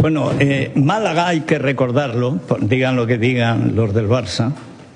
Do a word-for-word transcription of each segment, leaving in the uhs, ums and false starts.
Bueno, eh, Málaga hay que recordarlo, digan lo que digan los del Barça,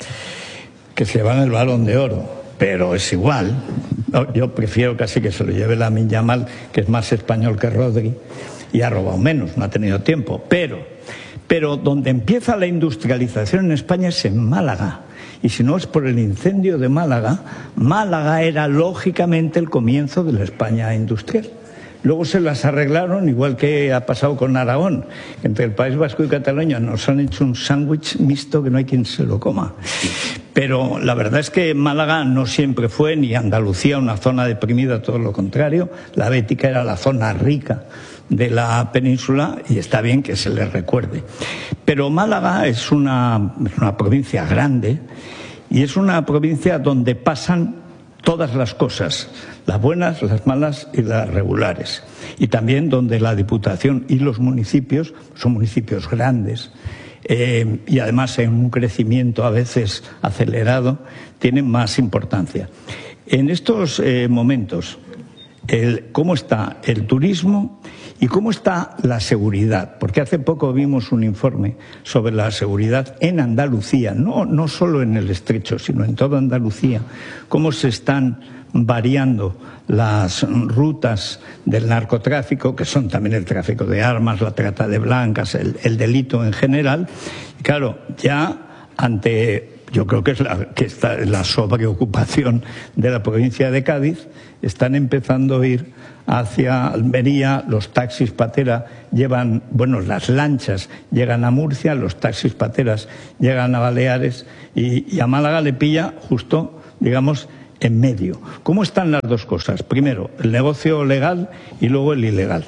que se llevan el Balón de Oro, pero es igual. Yo prefiero casi que se lo lleve Lamine Yamal, que es más español que Rodri y ha robado menos, no ha tenido tiempo. Pero, pero donde empieza la industrialización en España es en Málaga. Y si no es por el incendio de Málaga, Málaga era lógicamente el comienzo de la España industrial. Luego se las arreglaron, igual que ha pasado con Aragón. Entre el País Vasco y Cataluña nos han hecho un sándwich mixto que no hay quien se lo coma. Pero la verdad es que Málaga no siempre fue, ni Andalucía, una zona deprimida, todo lo contrario. La Bética era la zona rica de la península y está bien que se les recuerde. Pero Málaga es una, es una provincia grande y es una provincia donde pasan todas las cosas, las buenas, las malas y las regulares. Y también donde la Diputación y los municipios son municipios grandes eh, y además en un crecimiento a veces acelerado tienen más importancia. En estos eh, momentos, el, ¿cómo está el turismo y cómo está la seguridad? Porque hace poco vimos un informe sobre la seguridad en Andalucía, no, no solo en el Estrecho, sino en toda Andalucía, cómo se están variando las rutas del narcotráfico, que son también el tráfico de armas, la trata de blancas, el, el delito en general. Y claro, ya ante... Yo creo que es la, que está la sobreocupación de la provincia de Cádiz, están empezando a ir hacia Almería, los taxis patera llevan, bueno, las lanchas llegan a Murcia, los taxis pateras llegan a Baleares y, y a Málaga le pilla justo, digamos, en medio. ¿Cómo están las dos cosas? Primero, el negocio legal y luego el ilegal.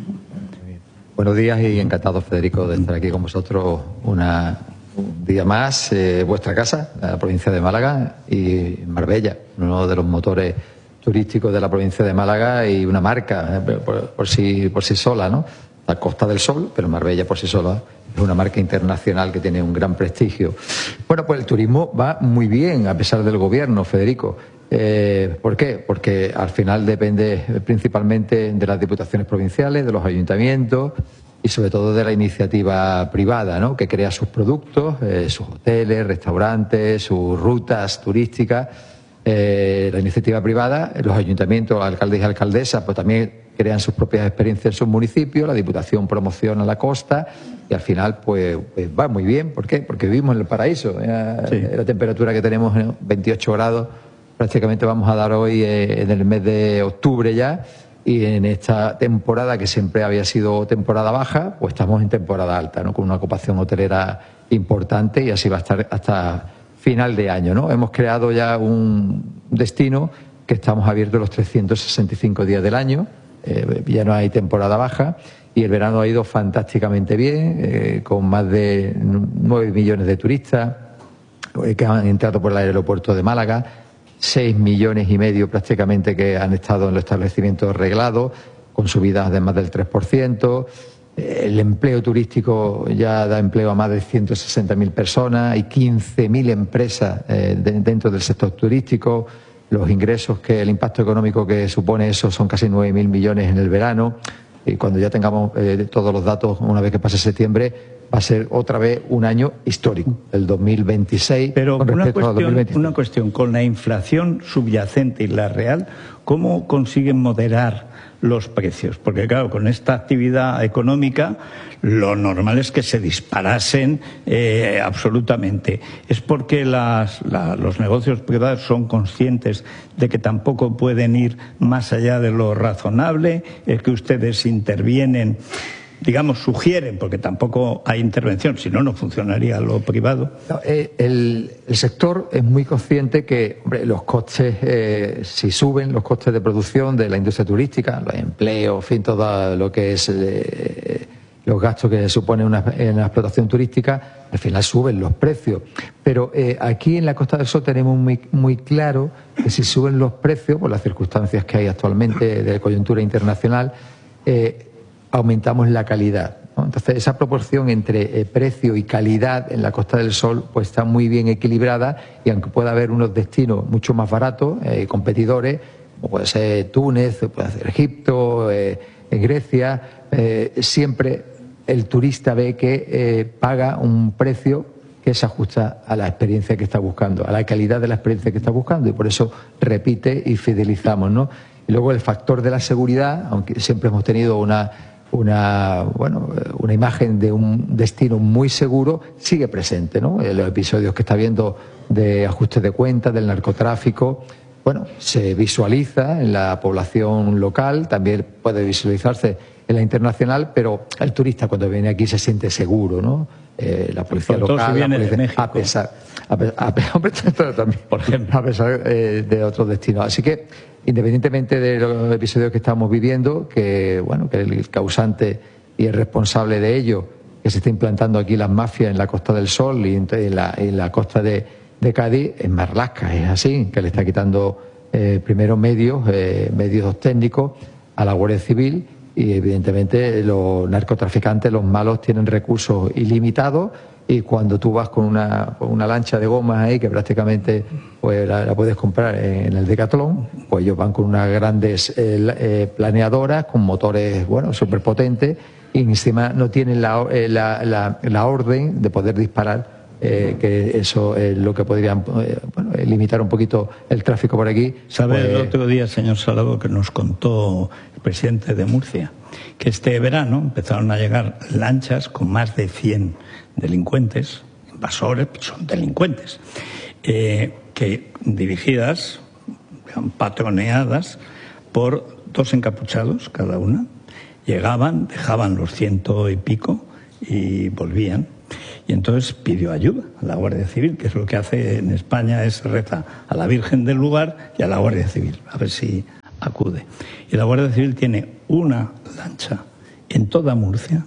Buenos días y encantado, Federico, de estar aquí con vosotros una... un día más, eh, vuestra casa, la provincia de Málaga, y Marbella, uno de los motores turísticos de la provincia de Málaga y una marca eh, por, por, sí, por sí sola, ¿no? La Costa del Sol, pero Marbella por sí sola es una marca internacional que tiene un gran prestigio. Bueno, pues el turismo va muy bien a pesar del gobierno, Federico. Eh, ¿Por qué? Porque al final depende principalmente de las diputaciones provinciales, de los ayuntamientos y sobre todo de la iniciativa privada, ¿no? Que crea sus productos, eh, sus hoteles, restaurantes, sus rutas turísticas. Eh, la iniciativa privada, los ayuntamientos, alcaldes y alcaldesas, pues también crean sus propias experiencias en sus municipios, la Diputación promociona la costa y al final pues, pues va muy bien. ¿Por qué? Porque vivimos en el paraíso. ¿eh? Sí. La temperatura que tenemos, ¿eh? veintiocho grados, prácticamente vamos a dar hoy eh, en el mes de octubre ya. Y en esta temporada, que siempre había sido temporada baja, pues estamos en temporada alta, ¿no? Con una ocupación hotelera importante y así va a estar hasta final de año, ¿no? Hemos creado ya un destino que estamos abiertos los trescientos sesenta y cinco días del año, eh, ya no hay temporada baja y el verano ha ido fantásticamente bien, eh, con más de nueve millones de turistas eh, que han entrado por el aeropuerto de Málaga, seis millones y medio prácticamente que han estado en los establecimientos arreglados, con subidas de más del tres por ciento. El empleo turístico ya da empleo a más de ciento sesenta mil personas, hay quince mil empresas eh, de, dentro del sector turístico. Los ingresos, que el impacto económico que supone eso son casi nueve mil millones en el verano. Y cuando ya tengamos eh, todos los datos, una vez que pase septiembre, va a ser otra vez un año histórico, el dos mil veintiséis. Pero con una, cuestión, una cuestión, con la inflación subyacente y la real, ¿cómo consiguen moderar los precios? Porque claro, con esta actividad económica lo normal es que se disparasen eh, absolutamente. ¿Es porque las, la, los negocios privados son conscientes de que tampoco pueden ir más allá de lo razonable? ¿Es que ustedes intervienen, digamos, sugieren, porque tampoco hay intervención, si no, no funcionaría lo privado? No, eh, el, el sector es muy consciente que, hombre, los costes, eh, si suben los costes de producción de la industria turística, los empleos, en fin, todo lo que es eh, los gastos que supone una, en la explotación turística, al final suben los precios. Pero eh, aquí en la Costa del Sol tenemos muy, muy claro que si suben los precios, por las circunstancias que hay actualmente de coyuntura internacional, eh, aumentamos la calidad, ¿no? Entonces, esa proporción entre eh, precio y calidad en la Costa del Sol pues está muy bien equilibrada y aunque pueda haber unos destinos mucho más baratos, eh, competidores, como puede ser Túnez, puede ser Egipto, eh, Grecia, eh, siempre el turista ve que eh, paga un precio que se ajusta a la experiencia que está buscando, a la calidad de la experiencia que está buscando, y por eso repite y fidelizamos, ¿no? Y luego el factor de la seguridad, aunque siempre hemos tenido una, una, bueno, una imagen de un destino muy seguro, sigue presente, ¿no? Los episodios que está viendo de ajuste de cuentas, del narcotráfico, bueno, se visualiza en la población local, también puede visualizarse en la internacional, pero el turista cuando viene aquí se siente seguro, ¿no? Eh, la policía local, si la policía, de México. a pesar, a pesar, a pesar también, por ejemplo, a pesar eh, de otros destinos. Así que, independientemente de los episodios que estamos viviendo, que bueno, que el causante y el responsable de ello, que se está implantando aquí las mafias en la Costa del Sol y en la, en la costa de, de Cádiz, en Marlaska, es así, que le está quitando eh, primero medios, eh, medios técnicos a la Guardia Civil. Y evidentemente los narcotraficantes, los malos, tienen recursos ilimitados, y cuando tú vas con una, con una lancha de gomas ahí que prácticamente pues, la, la puedes comprar en el Decathlon, pues ellos van con unas grandes eh, eh, planeadoras con motores bueno súper potentes, y encima no tienen la, eh, la, la, la orden de poder disparar. Eh, que eso es lo que podrían eh, bueno, limitar un poquito el tráfico por aquí. ¿Sabe pues... el otro día, señor Salado, que nos contó el presidente de Murcia, que este verano empezaron a llegar lanchas con más de cien delincuentes, invasores, son delincuentes, eh, que dirigidas, patroneadas por dos encapuchados cada una, llegaban, dejaban los ciento y pico y volvían. Y entonces pidió ayuda a la Guardia Civil, que es lo que hace en España, es reza a la Virgen del lugar y a la Guardia Civil, a ver si acude. Y la Guardia Civil tiene una lancha en toda Murcia,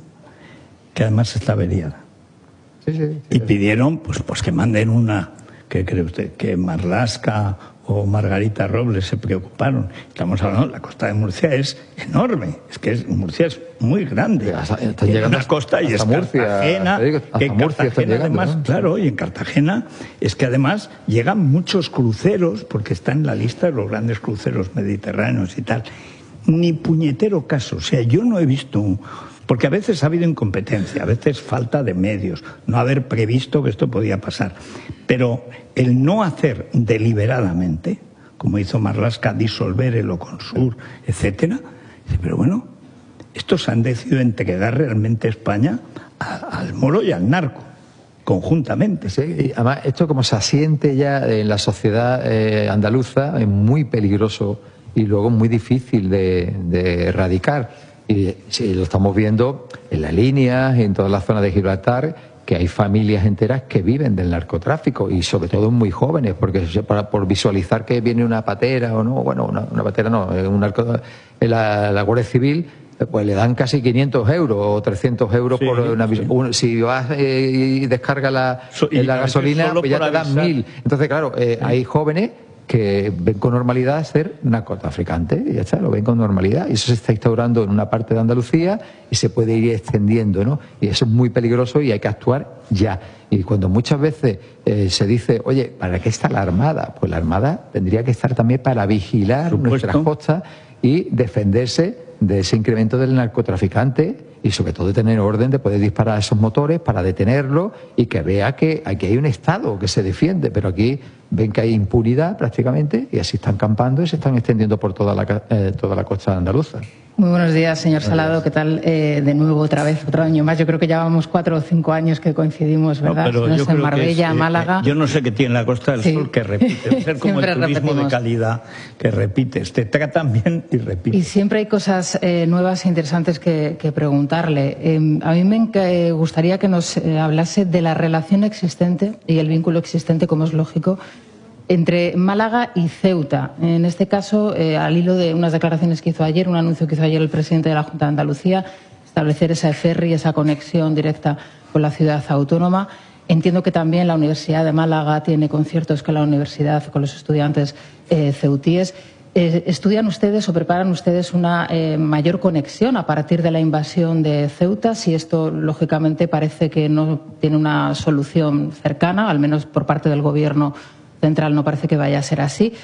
que además está averiada. Sí, sí, sí, y pidieron pues, pues que manden una, ¿qué cree usted? Que Marlaska o Margarita Robles se preocuparon. Estamos hablando, la costa de Murcia es enorme, es que es, Murcia es muy grande. Están llegando una costa y es Murcia, Cartagena, digo, hasta que en Murcia Cartagena llegando, además, ¿no? claro, y en Cartagena es que además llegan muchos cruceros, porque está en la lista de los grandes cruceros mediterráneos y tal. Ni puñetero caso, o sea, yo no he visto un... Porque a veces ha habido incompetencia, a veces falta de medios, no haber previsto que esto podía pasar. Pero el no hacer deliberadamente, como hizo Marlaska, disolver el Oconsur, etcétera, pero bueno, estos han decidido entregar realmente España a, al moro y al narco, conjuntamente. Sí, y además, esto como se asiente ya en la sociedad eh, andaluza, es muy peligroso y luego muy difícil de, de erradicar. Y sí, lo estamos viendo en las líneas, en toda la zona de Gibraltar, que hay familias enteras que viven del narcotráfico, y sobre todo muy jóvenes, porque para, por visualizar que viene una patera o no, bueno, una, una patera no, un narco, la, la Guardia Civil, pues le dan casi quinientos euros o trescientos euros sí, por una sí. un, si vas eh, y descargas la, so, y la gasolina, pues ya te dan mil. Entonces, claro, eh, sí. hay jóvenes que ven con normalidad ser narcotraficantes, y ya está, lo ven con normalidad, y eso se está instaurando en una parte de Andalucía y se puede ir extendiendo, ¿no? Y eso es muy peligroso y hay que actuar ya. Y cuando muchas veces eh, se dice, oye, ¿para qué está la Armada? Pues la Armada tendría que estar también para vigilar nuestras costas y defenderse de ese incremento del narcotraficante, y sobre todo de tener orden de poder disparar a esos motores para detenerlo y que vea que aquí hay un Estado que se defiende, pero aquí ven que hay impunidad prácticamente y así están campando y se están extendiendo por toda la, eh, toda la costa andaluza. Muy buenos días, señor Salado. ¿Qué tal? Eh, de nuevo, otra vez, otro año más. Yo creo que llevamos cuatro o cinco años que coincidimos, ¿verdad? No, pero no yo sé, en Marbella, es, eh, Málaga. Yo no sé qué tiene la Costa del sí. Sol que repite. Debe ser como el turismo repetimos. de calidad que repites. Te tratan bien y repites. Y siempre hay cosas eh, nuevas e interesantes que, que preguntarle. Eh, a mí me gustaría que nos eh, hablase de la relación existente y el vínculo existente, como es lógico, entre Málaga y Ceuta. En este caso, eh, al hilo de unas declaraciones que hizo ayer, un anuncio que hizo ayer el presidente de la Junta de Andalucía, establecer esa ferry, esa conexión directa con la ciudad autónoma. Entiendo que también la Universidad de Málaga tiene conciertos con la universidad, con los estudiantes eh, ceutíes. Eh, ¿Estudian ustedes o preparan ustedes una eh, mayor conexión a partir de la invasión de Ceuta? Si esto, lógicamente, parece que no tiene una solución cercana, al menos por parte del Gobierno central no parece que vaya a ser así.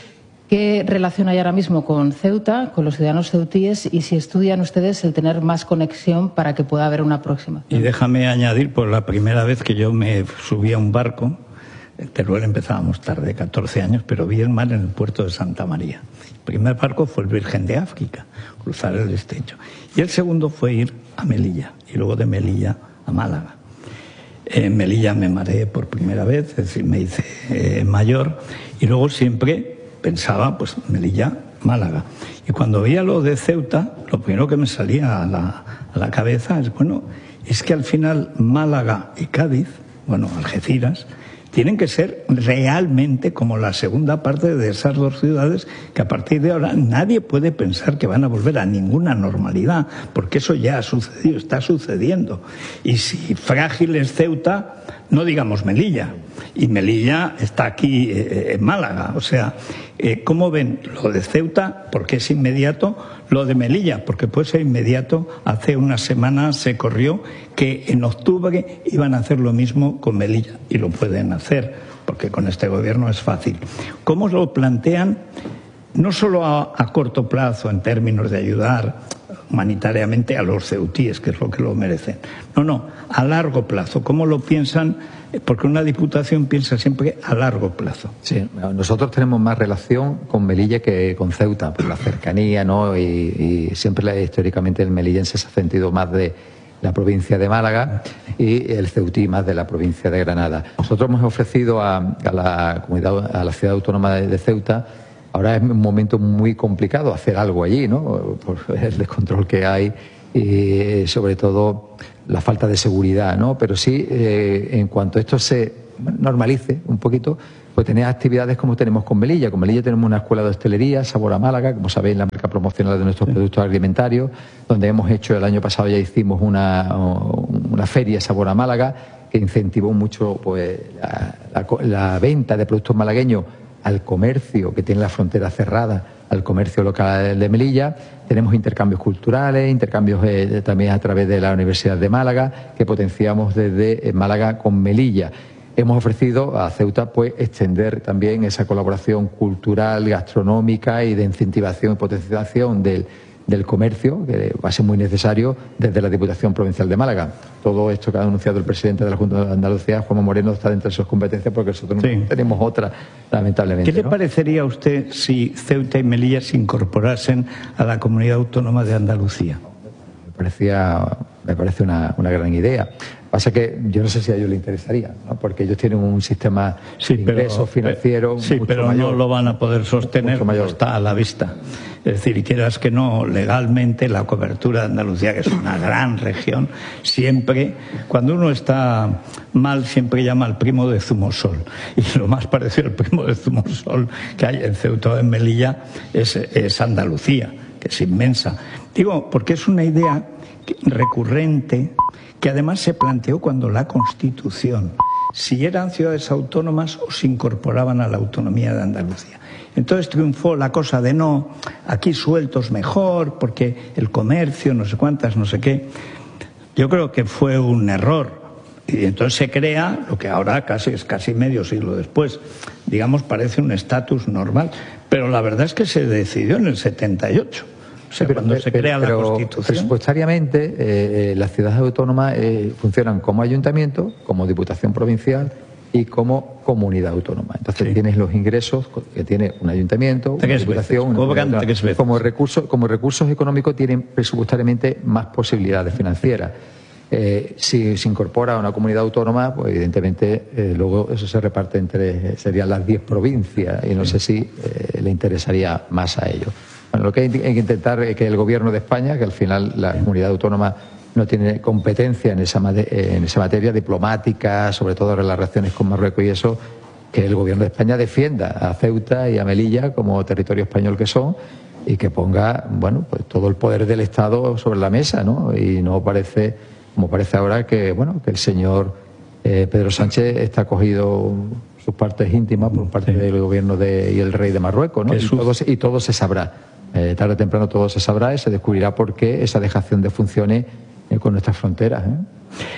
¿Qué relación hay ahora mismo con Ceuta, con los ciudadanos ceutíes, y si estudian ustedes el tener más conexión para que pueda haber una aproximación? Y déjame añadir, por la primera vez que yo me subí a un barco, en Teruel empezábamos tarde, catorce años, pero vi el mar en el puerto de Santa María. El primer barco fue el Virgen de África, cruzar el estrecho. Y el segundo fue ir a Melilla, y luego de Melilla a Málaga. En Melilla me mareé por primera vez, es decir, me hice eh, mayor, y luego siempre pensaba, pues, Melilla, Málaga. Y cuando veía lo de Ceuta, lo primero que me salía a la, a la cabeza es, bueno, es que al final Málaga y Cádiz, bueno, Algeciras, tienen que ser realmente como la segunda parte de esas dos ciudades, que a partir de ahora nadie puede pensar que van a volver a ninguna normalidad, porque eso ya ha sucedido, está sucediendo. Y si frágil es Ceuta, no digamos Melilla. Y Melilla está aquí eh, en Málaga. O sea, eh, ¿cómo ven lo de Ceuta? Porque es inmediato. Lo de Melilla, porque puede ser inmediato. Hace unas semanas se corrió que en octubre iban a hacer lo mismo con Melilla. Y lo pueden hacer, porque con este gobierno es fácil. ¿Cómo lo plantean? No solo a, a corto plazo, en términos de ayudar humanitariamente a los ceutíes, que es lo que lo merecen. No, no, a largo plazo. ¿Cómo lo piensan? Porque una diputación piensa siempre a largo plazo. Sí, nosotros tenemos más relación con Melilla que con Ceuta, por la cercanía, ¿no? Y, y siempre históricamente el melillense se ha sentido más de la provincia de Málaga y el ceutí más de la provincia de Granada. Nosotros hemos ofrecido a, a la comunidad, a la ciudad autónoma de, de Ceuta. Ahora es un momento muy complicado hacer algo allí, ¿no? Por el descontrol que hay y sobre todo la falta de seguridad, ¿no? Pero sí, eh, en cuanto esto se normalice un poquito, pues tener actividades como tenemos con Melilla. Con Melilla tenemos una escuela de hostelería, Sabor a Málaga, como sabéis, la marca promocional de nuestros productos alimentarios, donde hemos hecho, el año pasado ya hicimos una, una feria Sabor a Málaga, que incentivó mucho pues la, la, la venta de productos malagueños al comercio que tiene la frontera cerrada, al comercio local de Melilla. Tenemos intercambios culturales, intercambios eh, también a través de la Universidad de Málaga, que potenciamos desde Málaga con Melilla. Hemos ofrecido a Ceuta pues extender también esa colaboración cultural, gastronómica y de incentivación y potenciación del, del comercio, que va a ser muy necesario desde la Diputación Provincial de Málaga. Todo esto que ha anunciado el presidente de la Junta de Andalucía, Juanma Moreno, está dentro de sus competencias porque nosotros sí. no tenemos otra, lamentablemente. ¿Qué le ¿no? parecería a usted si Ceuta y Melilla se incorporasen a la Comunidad Autónoma de Andalucía? Me, parecía, me parece una, una gran idea. Pasa que yo no sé si a ellos les interesaría, ¿no? Porque ellos tienen un sistema sí, de ingresos financieros sí, mucho pero mayor. No lo van a poder sostener, mayor. Está a la vista. Es decir, y quieras que no, legalmente la cobertura de Andalucía, que es una gran región, siempre, cuando uno está mal, siempre llama al primo de Zumosol. Y lo más parecido al primo de Zumosol que hay en Ceuta o en Melilla es, es Andalucía, que es inmensa. Digo, porque es una idea recurrente que además se planteó cuando la Constitución, si eran ciudades autónomas o se incorporaban a la autonomía de Andalucía. Entonces triunfó la cosa de no, aquí sueltos mejor, porque el comercio, no sé cuántas, no sé qué. Yo creo que fue un error. Y entonces se crea lo que ahora casi es casi medio siglo después. Digamos, parece un estatus normal. Pero la verdad es que se decidió en el setenta y ocho. O sea, pero, cuando se pero, crea pero la Constitución. Presupuestariamente, eh, las ciudades autónomas eh, funcionan como ayuntamiento, como diputación provincial y como comunidad autónoma. Entonces sí. tienes los ingresos que tiene un ayuntamiento, una diputación, una veces, como recursos, como recursos económicos tienen presupuestariamente más posibilidades financieras. Eh, si se incorpora a una comunidad autónoma, pues evidentemente eh, luego eso se reparte entre, serían las diez provincias y no sí. sé si eh, le interesaría más a ellos. Bueno, lo que hay que intentar es que el Gobierno de España, que al final la comunidad autónoma no tiene competencia en esa, en esa materia diplomática, sobre todo en las relaciones con Marruecos y eso, que el Gobierno de España defienda a Ceuta y a Melilla como territorio español que son y que ponga, bueno, pues todo el poder del Estado sobre la mesa, ¿no? Y no parece, como parece ahora, que, bueno, que el señor eh, Pedro Sánchez está cogido sus partes íntimas por parte sí. del Gobierno de, y el Rey de Marruecos, ¿no? Y todo, y todo se sabrá. Eh, tarde o temprano todo se sabrá y se descubrirá por qué esa dejación de funciones eh, con nuestras fronteras. ¿eh?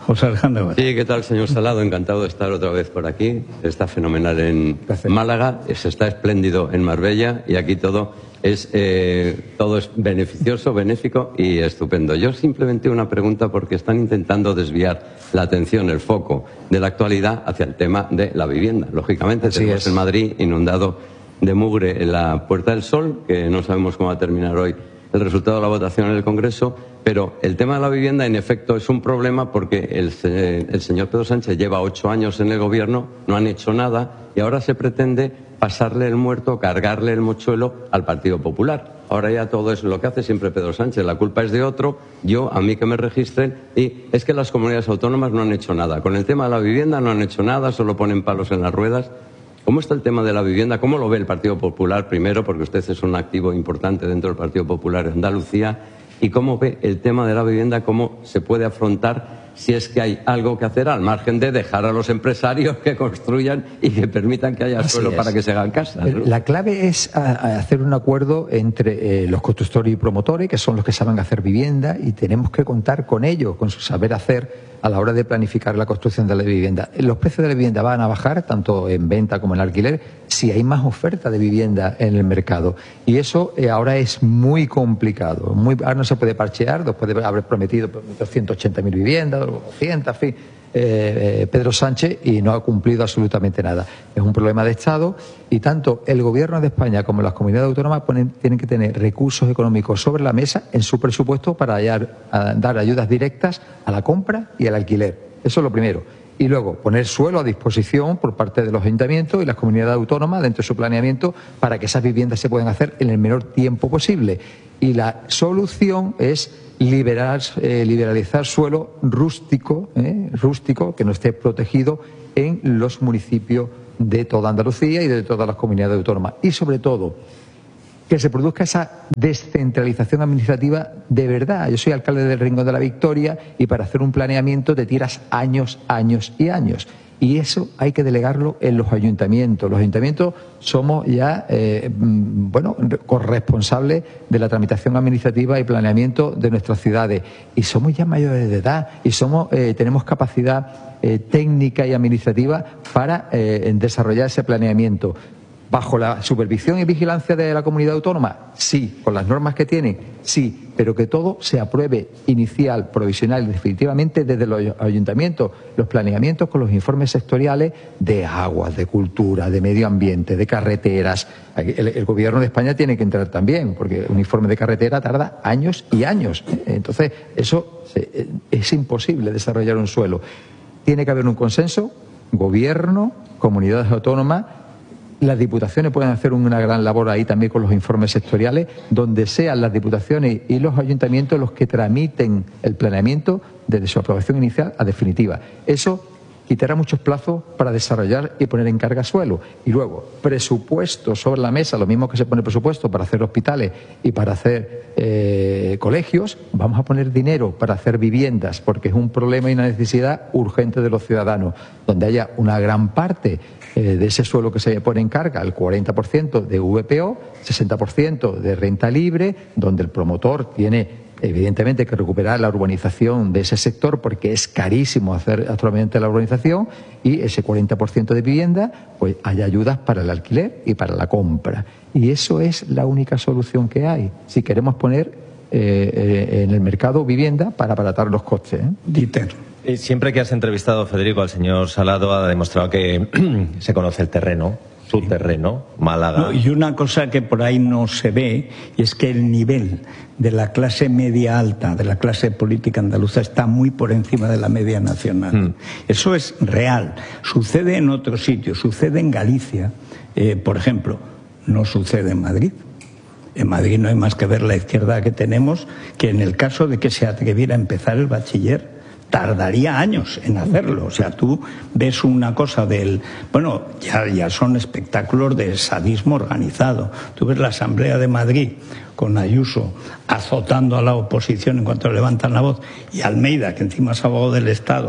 José Alejandro. Sí, ¿qué tal, señor Salado? Encantado de estar otra vez por aquí. Está fenomenal en Málaga, se está espléndido en Marbella y aquí todo es, eh, todo es beneficioso, benéfico y estupendo. Yo simplemente una pregunta porque están intentando desviar la atención, el foco de la actualidad hacia el tema de la vivienda. Lógicamente, Así tenemos es. en Madrid inundado de mugre en la Puerta del Sol, que no sabemos cómo va a terminar hoy el resultado de la votación en el Congreso, pero el tema de la vivienda, en efecto, es un problema porque el, el señor Pedro Sánchez lleva ocho años en el Gobierno, no han hecho nada y ahora se pretende pasarle el muerto, cargarle el mochuelo al Partido Popular. Ahora ya todo es lo que hace siempre Pedro Sánchez, la culpa es de otro, yo, a mí que me registren, y es que las comunidades autónomas no han hecho nada. Con el tema de la vivienda no han hecho nada, solo ponen palos en las ruedas. ¿Cómo está el tema de la vivienda? ¿Cómo lo ve el Partido Popular primero? Porque usted es un activo importante dentro del Partido Popular en Andalucía. ¿Y cómo ve el tema de la vivienda? ¿Cómo se puede afrontar si es que hay algo que hacer al margen de dejar a los empresarios que construyan y que permitan que haya Así suelo es. para que se hagan casas, ¿no? La clave es a, a hacer un acuerdo entre eh, los constructores y promotores, que son los que saben hacer vivienda, y tenemos que contar con ellos, con su saber hacer a la hora de planificar la construcción de la vivienda. Los precios de la vivienda van a bajar, tanto en venta como en alquiler, si hay más oferta de vivienda en el mercado. Y eso eh, ahora es muy complicado. Muy, ahora no se puede parchear, después de haber prometido doscientas ochenta mil viviendas, doscientas, en fin, eh, eh, Pedro Sánchez, y no ha cumplido absolutamente nada. Es un problema de Estado y tanto el Gobierno de España como las comunidades autónomas ponen, tienen que tener recursos económicos sobre la mesa en su presupuesto para hallar, a, dar ayudas directas a la compra y al alquiler. Eso es lo primero. Y luego poner suelo a disposición por parte de los ayuntamientos y las comunidades autónomas dentro de su planeamiento para que esas viviendas se puedan hacer en el menor tiempo posible. Y la solución es liberar, eh, liberalizar suelo rústico, eh, rústico, que no esté protegido en los municipios de toda Andalucía y de todas las comunidades autónomas. Y sobre todo, que se produzca esa descentralización administrativa de verdad. Yo soy alcalde del Rincón de la Victoria y para hacer un planeamiento te tiras años, años y años. Y eso hay que delegarlo en los ayuntamientos. Los ayuntamientos somos ya, eh, bueno, corresponsables de la tramitación administrativa y planeamiento de nuestras ciudades. Y somos ya mayores de edad y somos, eh, tenemos capacidad eh, técnica y administrativa para eh, desarrollar ese planeamiento. ¿Bajo la supervisión y vigilancia de la comunidad autónoma? Sí. ¿Con las normas que tienen? Sí. Pero que todo se apruebe inicial, provisional y definitivamente desde los ayuntamientos. Los planeamientos con los informes sectoriales de aguas, de cultura, de medio ambiente, de carreteras. El, el Gobierno de España tiene que entrar también, porque un informe de carretera tarda años y años. Entonces, eso es imposible desarrollar un suelo. Tiene que haber un consenso, Gobierno, comunidades autónomas. Las diputaciones pueden hacer una gran labor ahí también con los informes sectoriales, donde sean las diputaciones y los ayuntamientos los que tramiten el planeamiento desde su aprobación inicial a definitiva. Eso quitará muchos plazos para desarrollar y poner en carga suelo. Y luego, presupuesto sobre la mesa, lo mismo que se pone presupuesto para hacer hospitales y para hacer eh, colegios, vamos a poner dinero para hacer viviendas, porque es un problema y una necesidad urgente de los ciudadanos, donde haya una gran parte de ese suelo que se pone en carga, el cuarenta por ciento de V P O, sesenta por ciento de renta libre, donde el promotor tiene evidentemente que recuperar la urbanización de ese sector porque es carísimo hacer actualmente la urbanización, y ese cuarenta por ciento de vivienda, pues hay ayudas para el alquiler y para la compra. Y eso es la única solución que hay si queremos poner eh, eh, en el mercado vivienda para abaratar los costes, ¿eh? Dieter. Siempre que has entrevistado, Federico, al señor Salado, ha demostrado que se conoce el terreno, su terreno, Málaga. No, y una cosa que por ahí no se ve, y es que el nivel de la clase media alta, de la clase política andaluza, está muy por encima de la media nacional. Mm. Eso es real. Sucede en otros sitios, sucede en Galicia, eh, por ejemplo, no sucede en Madrid. En Madrid no hay más que ver la izquierda que tenemos, que en el caso de que se atreviera a empezar el bachiller, tardaría años en hacerlo. O sea, tú ves una cosa del... Bueno, ya, ya son espectáculos de sadismo organizado. Tú ves la Asamblea de Madrid con Ayuso azotando a la oposición en cuanto levantan la voz, y Almeida, que encima es abogado del Estado,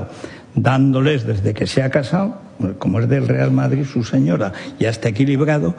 dándoles desde que se ha casado, como es del Real Madrid su señora, ya está equilibrado.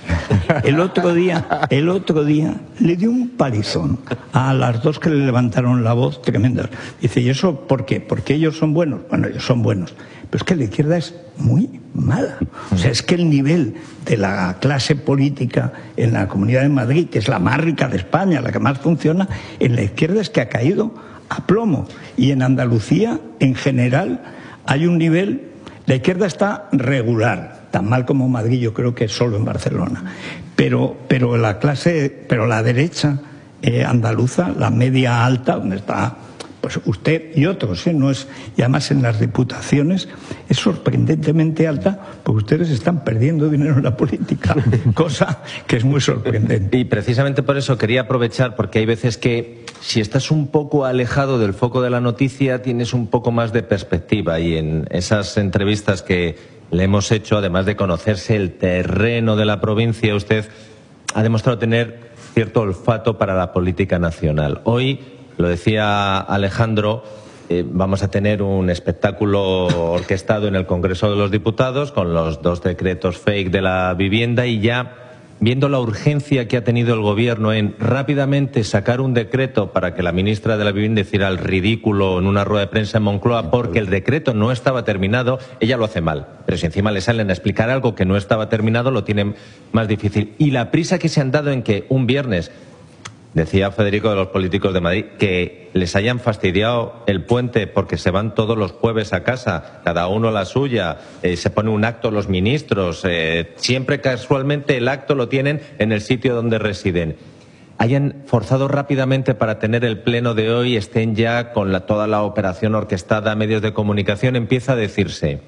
El otro día, el otro día le dio un palizón a las dos que le levantaron la voz tremenda. Dice, ¿y eso por qué? ¿Porque ellos son buenos? Bueno, ellos son buenos. Pero es que la izquierda es muy mala. O sea, es que el nivel de la clase política en la Comunidad de Madrid, que es la más rica de España, la que más funciona, en la izquierda es que ha caído a plomo. Y en Andalucía, en general, hay un nivel... La izquierda está regular, tan mal como Madrid, yo creo que solo en Barcelona. Pero, pero la clase, pero la derecha eh, andaluza, la media alta, donde está pues usted y otros, ¿eh? No es, y además en las diputaciones es sorprendentemente alta, porque ustedes están perdiendo dinero en la política, cosa que es muy sorprendente. Y precisamente por eso quería aprovechar, porque hay veces que si estás un poco alejado del foco de la noticia, tienes un poco más de perspectiva, y en esas entrevistas que le hemos hecho, además de conocerse el terreno de la provincia, usted ha demostrado tener cierto olfato para la política nacional. Hoy, lo decía Alejandro, eh, vamos a tener un espectáculo orquestado en el Congreso de los Diputados con los dos decretos fake de la vivienda, y ya viendo la urgencia que ha tenido el Gobierno en rápidamente sacar un decreto para que la ministra de la Vivienda hiciera el ridículo en una rueda de prensa en Moncloa porque el decreto no estaba terminado, ella lo hace mal. Pero si encima le salen a explicar algo que no estaba terminado, lo tienen más difícil. Y la prisa que se han dado en que un viernes, decía Federico de los políticos de Madrid, que les hayan fastidiado el puente porque se van todos los jueves a casa, cada uno a la suya, eh, se pone un acto los ministros, eh, siempre casualmente el acto lo tienen en el sitio donde residen. Hayan forzado rápidamente para tener el pleno de hoy, estén ya con la, toda la operación orquestada, medios de comunicación, empieza a decirse,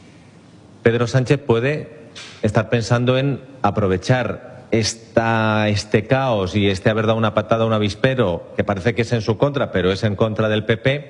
Pedro Sánchez puede estar pensando en aprovechar Esta, este caos y este haber dado una patada a un avispero que parece que es en su contra, pero es en contra del P P,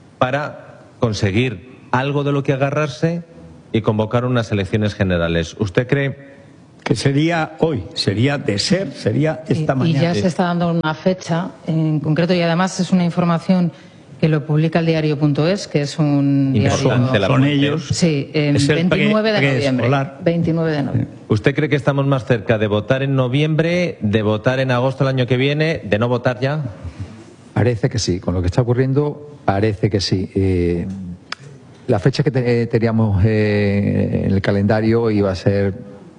para conseguir algo de lo que agarrarse y convocar unas elecciones generales. ¿Usted cree que sería hoy? Sería de ser, sería esta y, mañana. Y ya se está dando una fecha en concreto, y además es una información que lo publica el diario punto es, que es un diario... Son ellos. Sí, en veintinueve de noviembre. veintinueve de noviembre. ¿Usted cree que estamos más cerca de votar en noviembre, de votar en agosto del año que viene, de no votar ya? Parece que sí. Con lo que está ocurriendo, parece que sí. Eh, la fecha que te, teníamos eh, en el calendario iba a ser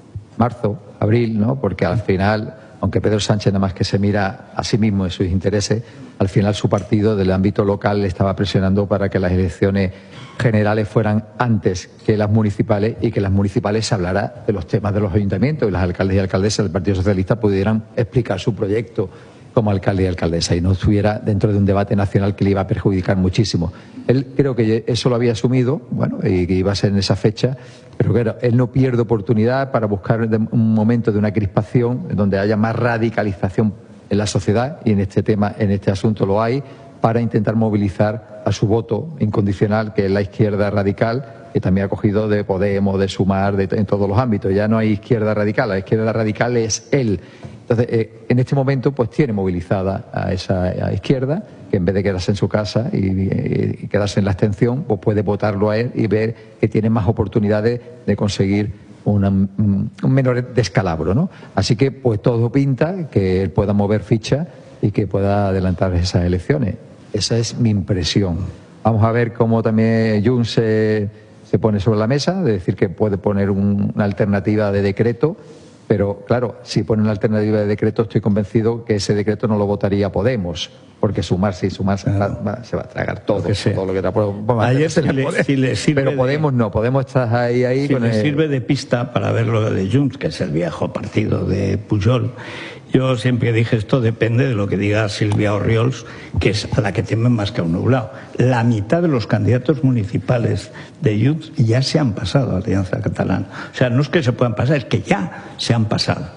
marzo, abril, ¿no? Porque al final, aunque Pedro Sánchez nada más que se mira a sí mismo y sus intereses, al final su partido del ámbito local le estaba presionando para que las elecciones generales fueran antes que las municipales, y que las municipales se hablara de los temas de los ayuntamientos y las alcaldes y alcaldesas del Partido Socialista pudieran explicar su proyecto como alcalde y alcaldesa y no estuviera dentro de un debate nacional que le iba a perjudicar muchísimo. Él creo que eso lo había asumido, bueno, y que iba a ser en esa fecha, pero claro, él no pierde oportunidad para buscar un momento de una crispación donde haya más radicalización en la sociedad, y en este tema, en este asunto lo hay, para intentar movilizar a su voto incondicional, que es la izquierda radical, que también ha cogido de Podemos, de Sumar, de, en todos los ámbitos. Ya no hay izquierda radical, la izquierda radical es él. Entonces, eh, en este momento, pues tiene movilizada a esa a izquierda, que en vez de quedarse en su casa y, y, y quedarse en la abstención, pues puede votarlo a él y ver que tiene más oportunidades de conseguir Una, un menor descalabro, ¿no? Así que pues todo pinta que él pueda mover ficha y que pueda adelantar esas elecciones. Esa es mi impresión. Vamos a ver cómo también Junts se, se pone sobre la mesa, de decir que puede poner un, una alternativa de decreto, pero claro, si pone una alternativa de decreto, estoy convencido que ese decreto no lo votaría Podemos, porque Sumar, sí, Sumar se, va, va, se va a tragar todo, todo lo que está por, por Ayer si le, si le sirve pero Podemos de, no, Podemos estar ahí, ahí si con le el... sirve de pista para ver lo de Junts, que es el viejo partido de Pujol. Yo siempre dije, esto depende de lo que diga Silvia Orriols, que es a la que temen más que a un nublado. La mitad de los candidatos municipales de Junts ya se han pasado a Alianza Catalana. O sea, no es que se puedan pasar, es que ya se han pasado.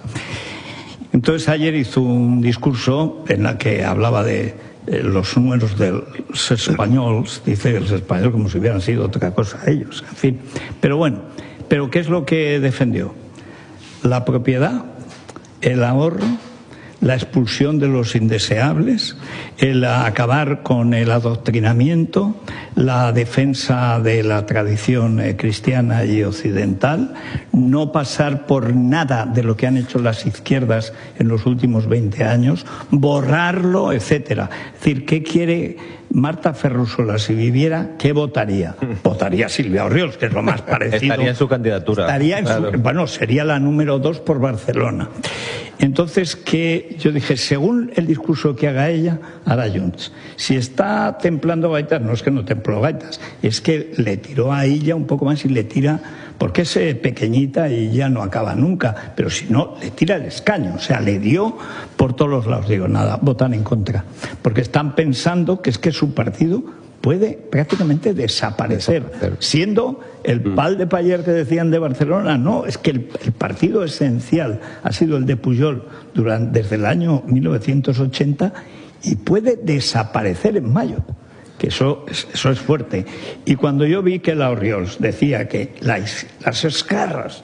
Entonces ayer hizo un discurso en el que hablaba de eh, los números de los españoles, dice los españoles como si hubieran sido otra cosa ellos, en fin. Pero bueno, ¿pero qué es lo que defendió? La propiedad, el ahorro, la expulsión de los indeseables, el acabar con el adoctrinamiento, la defensa de la tradición eh, cristiana y occidental, no pasar por nada de lo que han hecho las izquierdas en los últimos veinte años, borrarlo, etcétera. Es decir, ¿qué quiere Marta Ferrusola si viviera? ¿Qué votaría? Votaría Silvia Orriols, que es lo más parecido. Estaría en su candidatura. Estaría en claro. su, bueno, sería la número dos por Barcelona. Entonces, que yo dije, según el discurso que haga ella, hará Junts. Si está templando gaitas, no es que no templó gaitas, es que le tiró a ella un poco más y le tira, porque es eh, pequeñita y ya no acaba nunca, pero si no, le tira el escaño, o sea, le dio por todos los lados. Digo, nada, votan en contra, porque están pensando que es que su partido puede prácticamente desaparecer, siendo el pal de paller que decían de Barcelona. No, es que el, el partido esencial ha sido el de Pujol durante, desde el año mil novecientos ochenta, y puede desaparecer en mayo, que eso, eso es fuerte. Y cuando yo vi que la Orriols decía que las, las esquerras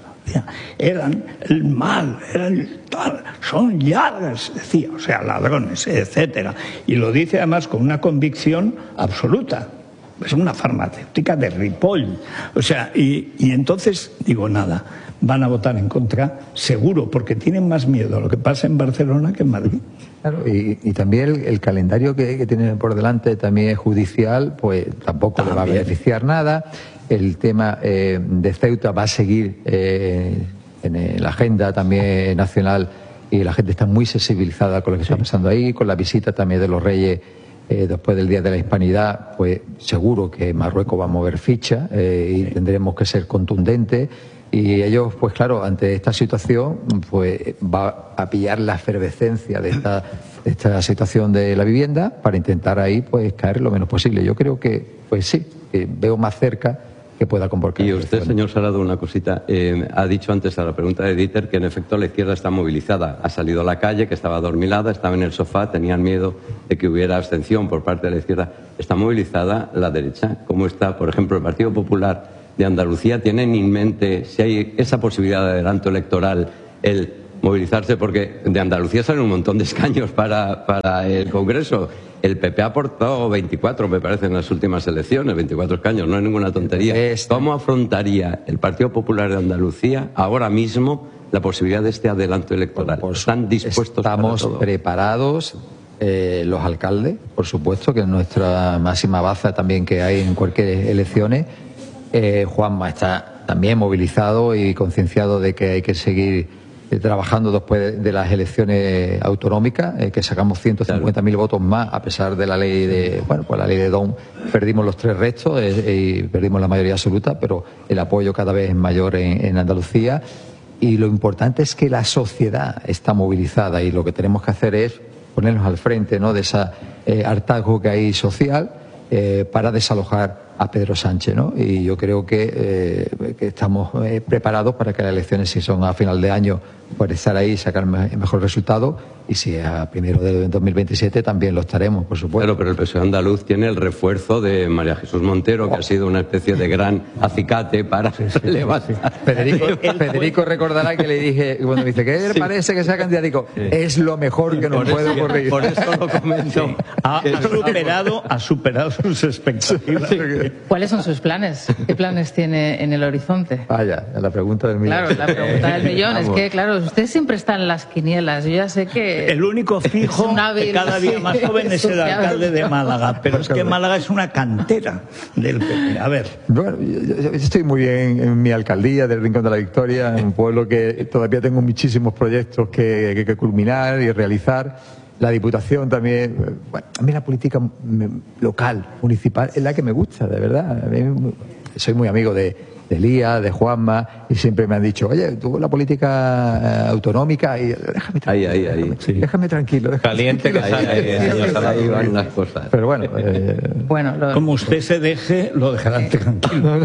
eran el mal, eran el tal, son llargas, decía, o sea, ladrones, etcétera. Y lo dice además con una convicción absoluta. Es una farmacéutica de Ripoll. O sea, y, y entonces digo, nada, van a votar en contra, seguro, porque tienen más miedo a lo que pasa en Barcelona que en Madrid. Claro, y, y también el, el calendario que, que tienen por delante también es judicial, pues tampoco también le va a beneficiar nada. El tema eh, de Ceuta va a seguir eh, en la agenda también nacional, y la gente está muy sensibilizada con lo que sí. está pasando ahí, con la visita también de los reyes eh, después del Día de la Hispanidad. Pues seguro que Marruecos va a mover ficha eh, y sí. tendremos que ser contundentes. Y ellos, pues claro, ante esta situación, pues va a pillar la efervescencia de esta, de esta situación de la vivienda para intentar ahí, pues, caer lo menos posible. Yo creo que, pues sí, que veo más cerca que pueda comportar. Y usted, señor Salado, una cosita. Eh, ha dicho antes a la pregunta de Dieter que en efecto la izquierda está movilizada. Ha salido a la calle, que estaba adormilada, estaba en el sofá, tenían miedo de que hubiera abstención por parte de la izquierda. Está movilizada la derecha. ¿Cómo está, por ejemplo, el Partido Popular de Andalucía? ¿Tienen en mente, si hay esa posibilidad de adelanto electoral, el movilizarse? Porque de Andalucía salen un montón de escaños para, para el Congreso. El P P ha aportado veinticuatro, me parece, en las últimas elecciones, veinticuatro escaños, no es ninguna tontería. ¿Cómo afrontaría el Partido Popular de Andalucía ahora mismo la posibilidad de este adelanto electoral? Por, por ¿Están dispuestos Estamos para todo? preparados, eh, los alcaldes, por supuesto, que es nuestra máxima baza también que hay en cualquier elecciones. Eh, Juanma está también movilizado y concienciado de que hay que seguir eh, trabajando después de las elecciones autonómicas, eh, que sacamos ciento cincuenta mil claro. votos más, a pesar de la ley de, bueno, pues la ley de Don, perdimos los tres restos eh, y perdimos la mayoría absoluta, pero el apoyo cada vez es mayor en, en Andalucía. Y lo importante es que la sociedad está movilizada, y lo que tenemos que hacer es ponernos al frente, ¿no?, de ese eh, hartazgo que hay social eh, para desalojar a Pedro Sánchez, ¿no? Y yo creo que, eh, que estamos eh, preparados para que las elecciones, si son a final de año, pues estar ahí y sacar el mejor resultado, y si a primero de dos mil veintisiete también lo estaremos, por supuesto. Claro, pero el P S O E andaluz tiene el refuerzo de María Jesús Montero, que oh. ha sido una especie de gran acicate para sí, sí, levantar. Sí, sí. Federico, Federico recordará que le dije, cuando me dice, ¿qué le sí. parece que sea candidato? Digo, sí. es lo mejor que nos por puede eso, ocurrir. Por eso lo comento. Sí. Ha, ha, superado, ha superado sus expectativas. Sí. ¿Cuáles son sus planes? ¿Qué planes tiene en el horizonte? Vaya, la pregunta del millón. Claro, la pregunta del millón. Es que, claro, usted siempre está en las quinielas. Yo ya sé que... El único fijo que cada día más joven es el alcalde de Málaga. Pero es que Málaga es una cantera del P P. A ver. Bueno, yo, yo estoy muy bien en mi alcaldía del Rincón de la Victoria, un pueblo que todavía tengo muchísimos proyectos que, que, que culminar y realizar. La Diputación también, bueno, a mí la política local, municipal, es la que me gusta, de verdad. A mí, soy muy amigo de, de Lía, de Juanma, y siempre me han dicho, oye, tú la política eh, autonómica, y déjame tranquilo. Ahí, ahí, ahí. Déjame, sí. déjame tranquilo. Déjame Caliente tranquilo. que sale. Ahí, ahí, ahí van las cosas. Pero bueno. Eh, bueno lo... Como usted se deje, lo dejarán tranquilo.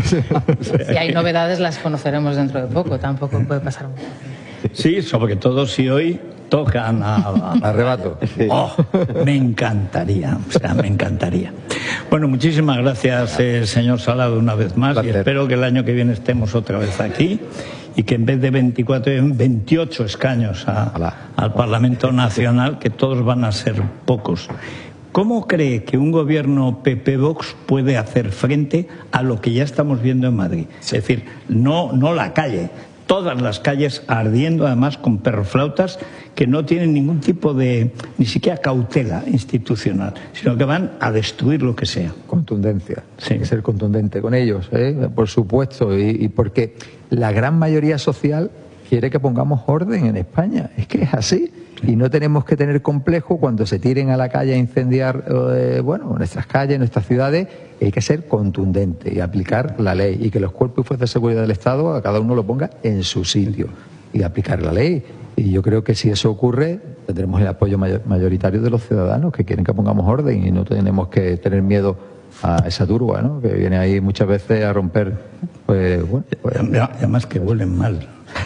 Si hay novedades, las conoceremos dentro de poco. Tampoco puede pasar mucho. Sí, sobre todo si hoy tocan a, a, a arrebato. Oh, me encantaría, o sea, me encantaría. Bueno, muchísimas gracias, eh, señor Salado, una vez más, y espero que el año que viene estemos otra vez aquí y que en vez de veinticuatro, veintiocho escaños a, al Parlamento Nacional, que todos van a ser pocos. ¿Cómo cree que un gobierno P P-Vox puede hacer frente a lo que ya estamos viendo en Madrid? Es decir, no, no la calle, todas las calles ardiendo, además con perroflautas que no tienen ningún tipo de, ni siquiera cautela institucional, sino que van a destruir lo que sea. Contundencia, sí. Hay que ser contundente con ellos, ¿eh? Por supuesto, y, y porque la gran mayoría social quiere que pongamos orden en España, es que es así. Y no tenemos que tener complejo cuando se tiren a la calle a incendiar eh, bueno, nuestras calles, nuestras ciudades. Hay que ser contundente y aplicar la ley y que los cuerpos y fuerzas de seguridad del Estado a cada uno lo ponga en su sitio y aplicar la ley. Y yo creo que si eso ocurre tendremos el apoyo mayoritario de los ciudadanos que quieren que pongamos orden y no tenemos que tener miedo a esa turba, ¿no? Que viene ahí muchas veces a romper, pues bueno, pues... además que huelen mal.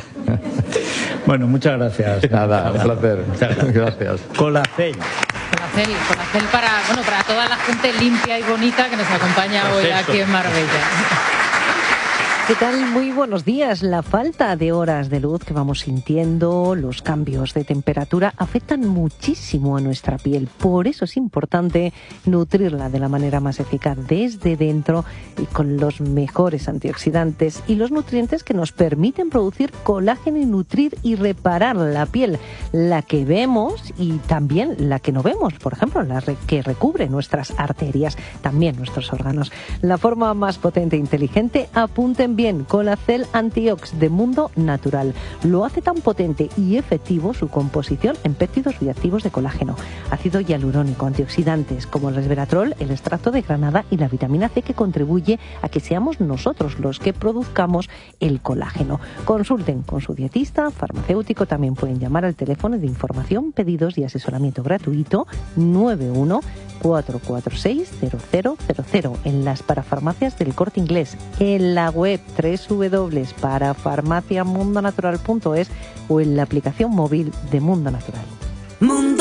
Bueno, muchas gracias. Nada, un placer. Muchas gracias. Gracias. Colacel. Colacel, Colacel para, bueno, para toda la gente limpia y bonita que nos acompaña pues hoy eso. aquí en Marbella. ¿Qué tal? Muy buenos días. La falta de horas de luz que vamos sintiendo, los cambios de temperatura afectan muchísimo a nuestra piel. Por eso es importante nutrirla de la manera más eficaz desde dentro y con los mejores antioxidantes y los nutrientes que nos permiten producir colágeno y nutrir y reparar la piel, la que vemos y también la que no vemos, por ejemplo, la que recubre nuestras arterias, también nuestros órganos. La forma más potente e inteligente, apunten bien, Colacel Antiox de Mundo Natural. Lo hace tan potente y efectivo su composición en péptidos bioactivos de colágeno, ácido hialurónico, antioxidantes como el resveratrol, el extracto de granada y la vitamina C que contribuye a que seamos nosotros los que produzcamos el colágeno. Consulten con su dietista, farmacéutico, también pueden llamar al teléfono de información, pedidos y asesoramiento gratuito nueve uno cuatro cuatro seis cero cero cero cero en las parafarmacias del Corte Inglés, en la web doble u doble u doble u punto para farmacia mundo natural punto es o en la aplicación móvil de Mundo Natural. Mundo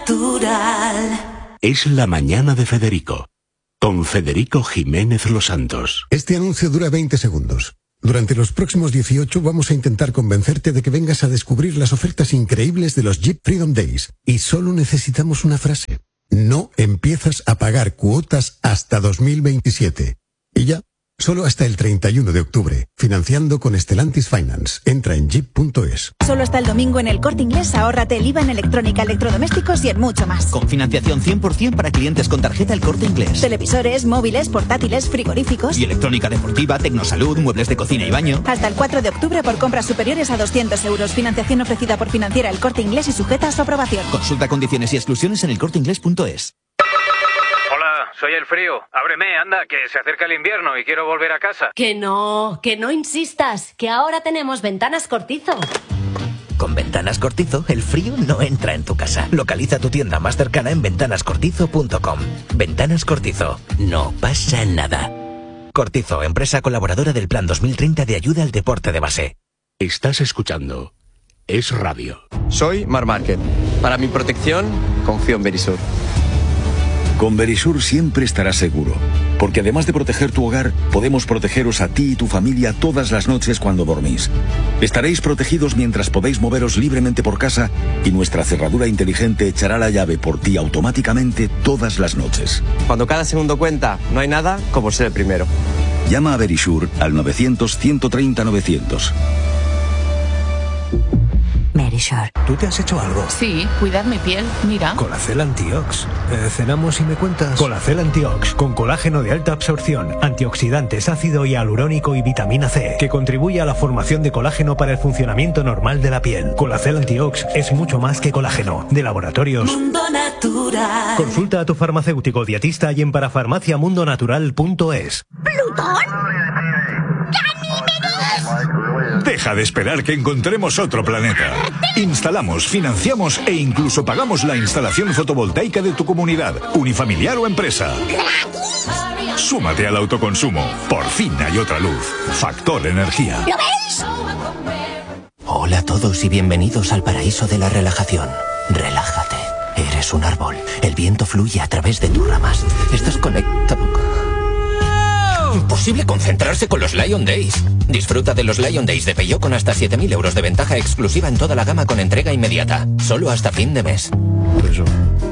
Natural. Es la mañana de Federico, con Federico Jiménez Los Santos. Este anuncio dura veinte segundos. Durante los próximos dieciocho vamos a intentar convencerte de que vengas a descubrir las ofertas increíbles de los Jeep Freedom Days. Y solo necesitamos una frase. No empiezas a pagar cuotas hasta dos mil veintisiete. Y ya, solo hasta el treinta y uno de octubre. Financiando con Stellantis Finance. Entra en jeep punto es. Solo hasta el domingo en el Corte Inglés, ahórrate el I V A en electrónica, electrodomésticos y en mucho más. Con financiación cien por ciento para clientes con tarjeta El Corte Inglés. Televisores, móviles, portátiles, frigoríficos. Y electrónica deportiva, tecnosalud, muebles de cocina y baño. Hasta el cuatro de octubre por compras superiores a doscientos euros. Financiación ofrecida por Financiera El Corte Inglés y sujeta a su aprobación. Consulta condiciones y exclusiones en el corte inglés punto es. Soy el frío. Ábreme, anda, que se acerca el invierno y quiero volver a casa. Que no, que no insistas, que ahora tenemos Ventanas Cortizo. Con Ventanas Cortizo, el frío no entra en tu casa. Localiza tu tienda más cercana en ventanas cortizo punto com. Ventanas Cortizo, no pasa nada. Cortizo, empresa colaboradora del Plan dos mil treinta de ayuda al deporte de base. Estás escuchando Es Radio. Soy Mar Márquez. Para mi protección, confío en Verisur. Con Verisur siempre estarás seguro, porque además de proteger tu hogar, podemos protegeros a ti y tu familia todas las noches cuando dormís. Estaréis protegidos mientras podéis moveros libremente por casa y nuestra cerradura inteligente echará la llave por ti automáticamente todas las noches. Cuando cada segundo cuenta, no hay nada como ser el primero. Llama a Verisur al novecientos, ciento treinta, novecientos. Verisur. ¿Tú te has hecho algo? Sí, cuidar mi piel, mira. Colacel Antiox. Eh, ¿Cenamos y me cuentas? Colacel Antiox, con colágeno de alta absorción, antioxidantes, ácido hialurónico y vitamina C, que contribuye a la formación de colágeno para el funcionamiento normal de la piel. Colacel Antiox es mucho más que colágeno. De Laboratorios Mundo Natural. Consulta a tu farmacéutico dietista y en parafarmacia mundo natural punto es. ¿Plutón? Deja de esperar que encontremos otro planeta. Instalamos, financiamos e incluso pagamos la instalación fotovoltaica de tu comunidad, unifamiliar o empresa. Súmate al autoconsumo. Por fin hay otra luz. Factor Energía. ¿Lo veis? Hola a todos y bienvenidos al paraíso de la relajación. Relájate. Eres un árbol. El viento fluye a través de tus ramas. Estás conectado. Imposible. imposible concentrarse con los Lion Days. Disfruta de los Lion Days de Peugeot con hasta siete mil euros de ventaja exclusiva en toda la gama con entrega inmediata. Solo hasta fin de mes. Eso.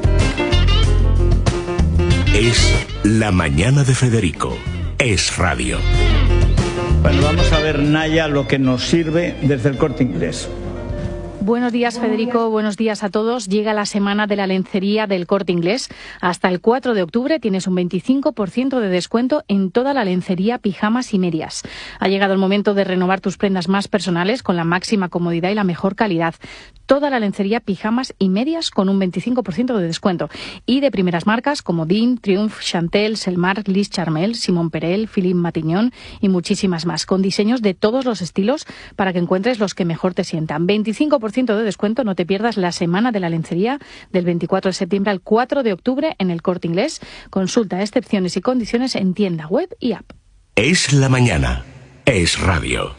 Es La Mañana de Federico. Es radio. Bueno, vamos a ver, Naya, lo que nos sirve desde el Corte Inglés. Buenos días, Federico. Buenos días a todos. Llega la semana de la lencería del Corte Inglés. Hasta el cuatro de octubre tienes un veinticinco por ciento de descuento en toda la lencería, pijamas y medias. Ha llegado el momento de renovar tus prendas más personales con la máxima comodidad y la mejor calidad. Toda la lencería, pijamas y medias con un veinticinco por ciento de descuento. Y de primeras marcas como Dean, Triumph, Chantel, Selmar, Liz Charmel, Simon Perel, Philippe Matignon y muchísimas más. Con diseños de todos los estilos para que encuentres los que mejor te sientan. veinticinco por ciento de descuento. No te pierdas la semana de la lencería del veinticuatro de septiembre al cuatro de octubre en el Corte Inglés. Consulta excepciones y condiciones en tienda web y app. Es la mañana. Es radio.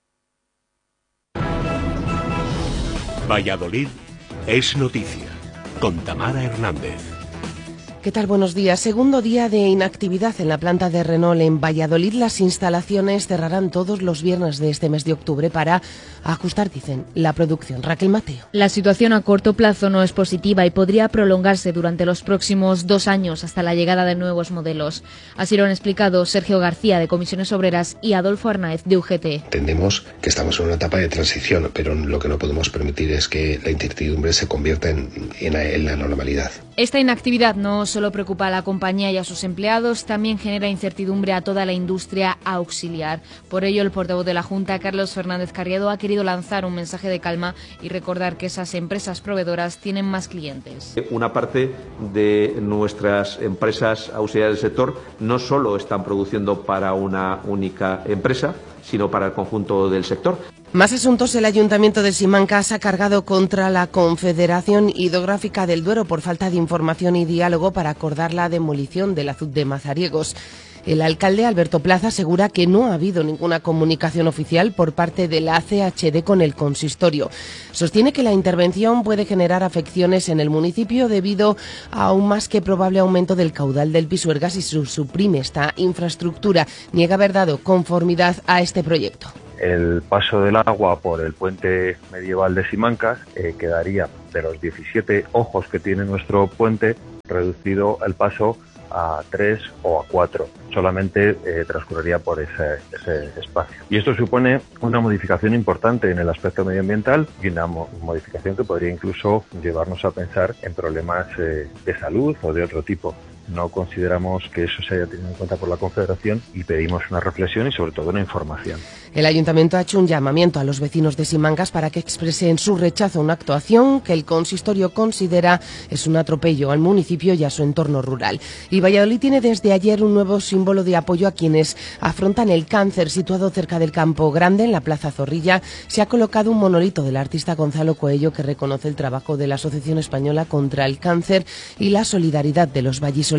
Valladolid es noticia. Con Tamara Hernández. ¿Qué tal? Buenos días. Segundo día de inactividad en la planta de Renault en Valladolid. Las instalaciones cerrarán todos los viernes de este mes de octubre para ajustar, dicen, la producción. Raquel Mateo. La situación a corto plazo no es positiva y podría prolongarse durante los próximos dos años hasta la llegada de nuevos modelos. Así lo han explicado Sergio García de Comisiones Obreras y Adolfo Arnaez de U G T. Entendemos que estamos en una etapa de transición, pero lo que no podemos permitir es que la incertidumbre se convierta en, en, en la normalidad. Esta inactividad no solo preocupa a la compañía y a sus empleados, también genera incertidumbre a toda la industria auxiliar. Por ello, el portavoz de la Junta, Carlos Fernández Carriedo, ha querido lanzar un mensaje de calma y recordar que esas empresas proveedoras tienen más clientes. Una parte de nuestras empresas auxiliares del sector no solo están produciendo para una única empresa, sino para el conjunto del sector. Más asuntos. El Ayuntamiento de Simancas ha cargado contra la Confederación Hidrográfica del Duero por falta de información y diálogo para acordar la demolición del azud de Mazariegos. El alcalde Alberto Plaza asegura que no ha habido ninguna comunicación oficial por parte de la C H D con el consistorio. Sostiene que la intervención puede generar afecciones en el municipio debido a un más que probable aumento del caudal del Pisuerga si se suprime esta infraestructura. Niega haber dado conformidad a este proyecto. El paso del agua por el puente medieval de Simancas eh, quedaría, de los diecisiete ojos que tiene nuestro puente, reducido el paso a tres o a cuatro. Solamente eh, transcurriría por ese, ese espacio. Y esto supone una modificación importante en el aspecto medioambiental y una mo- modificación que podría incluso llevarnos a pensar en problemas eh, de salud o de otro tipo. No consideramos que eso se haya tenido en cuenta por la Confederación y pedimos una reflexión y sobre todo una información. El Ayuntamiento ha hecho un llamamiento a los vecinos de Simancas para que expresen su rechazo a una actuación que el consistorio considera es un atropello al municipio y a su entorno rural. Y Valladolid tiene desde ayer un nuevo símbolo de apoyo a quienes afrontan el cáncer. Situado cerca del Campo Grande, en la Plaza Zorrilla, se ha colocado un monolito del artista Gonzalo Coello que reconoce el trabajo de la Asociación Española contra el Cáncer y la solidaridad de los vallisoletanos.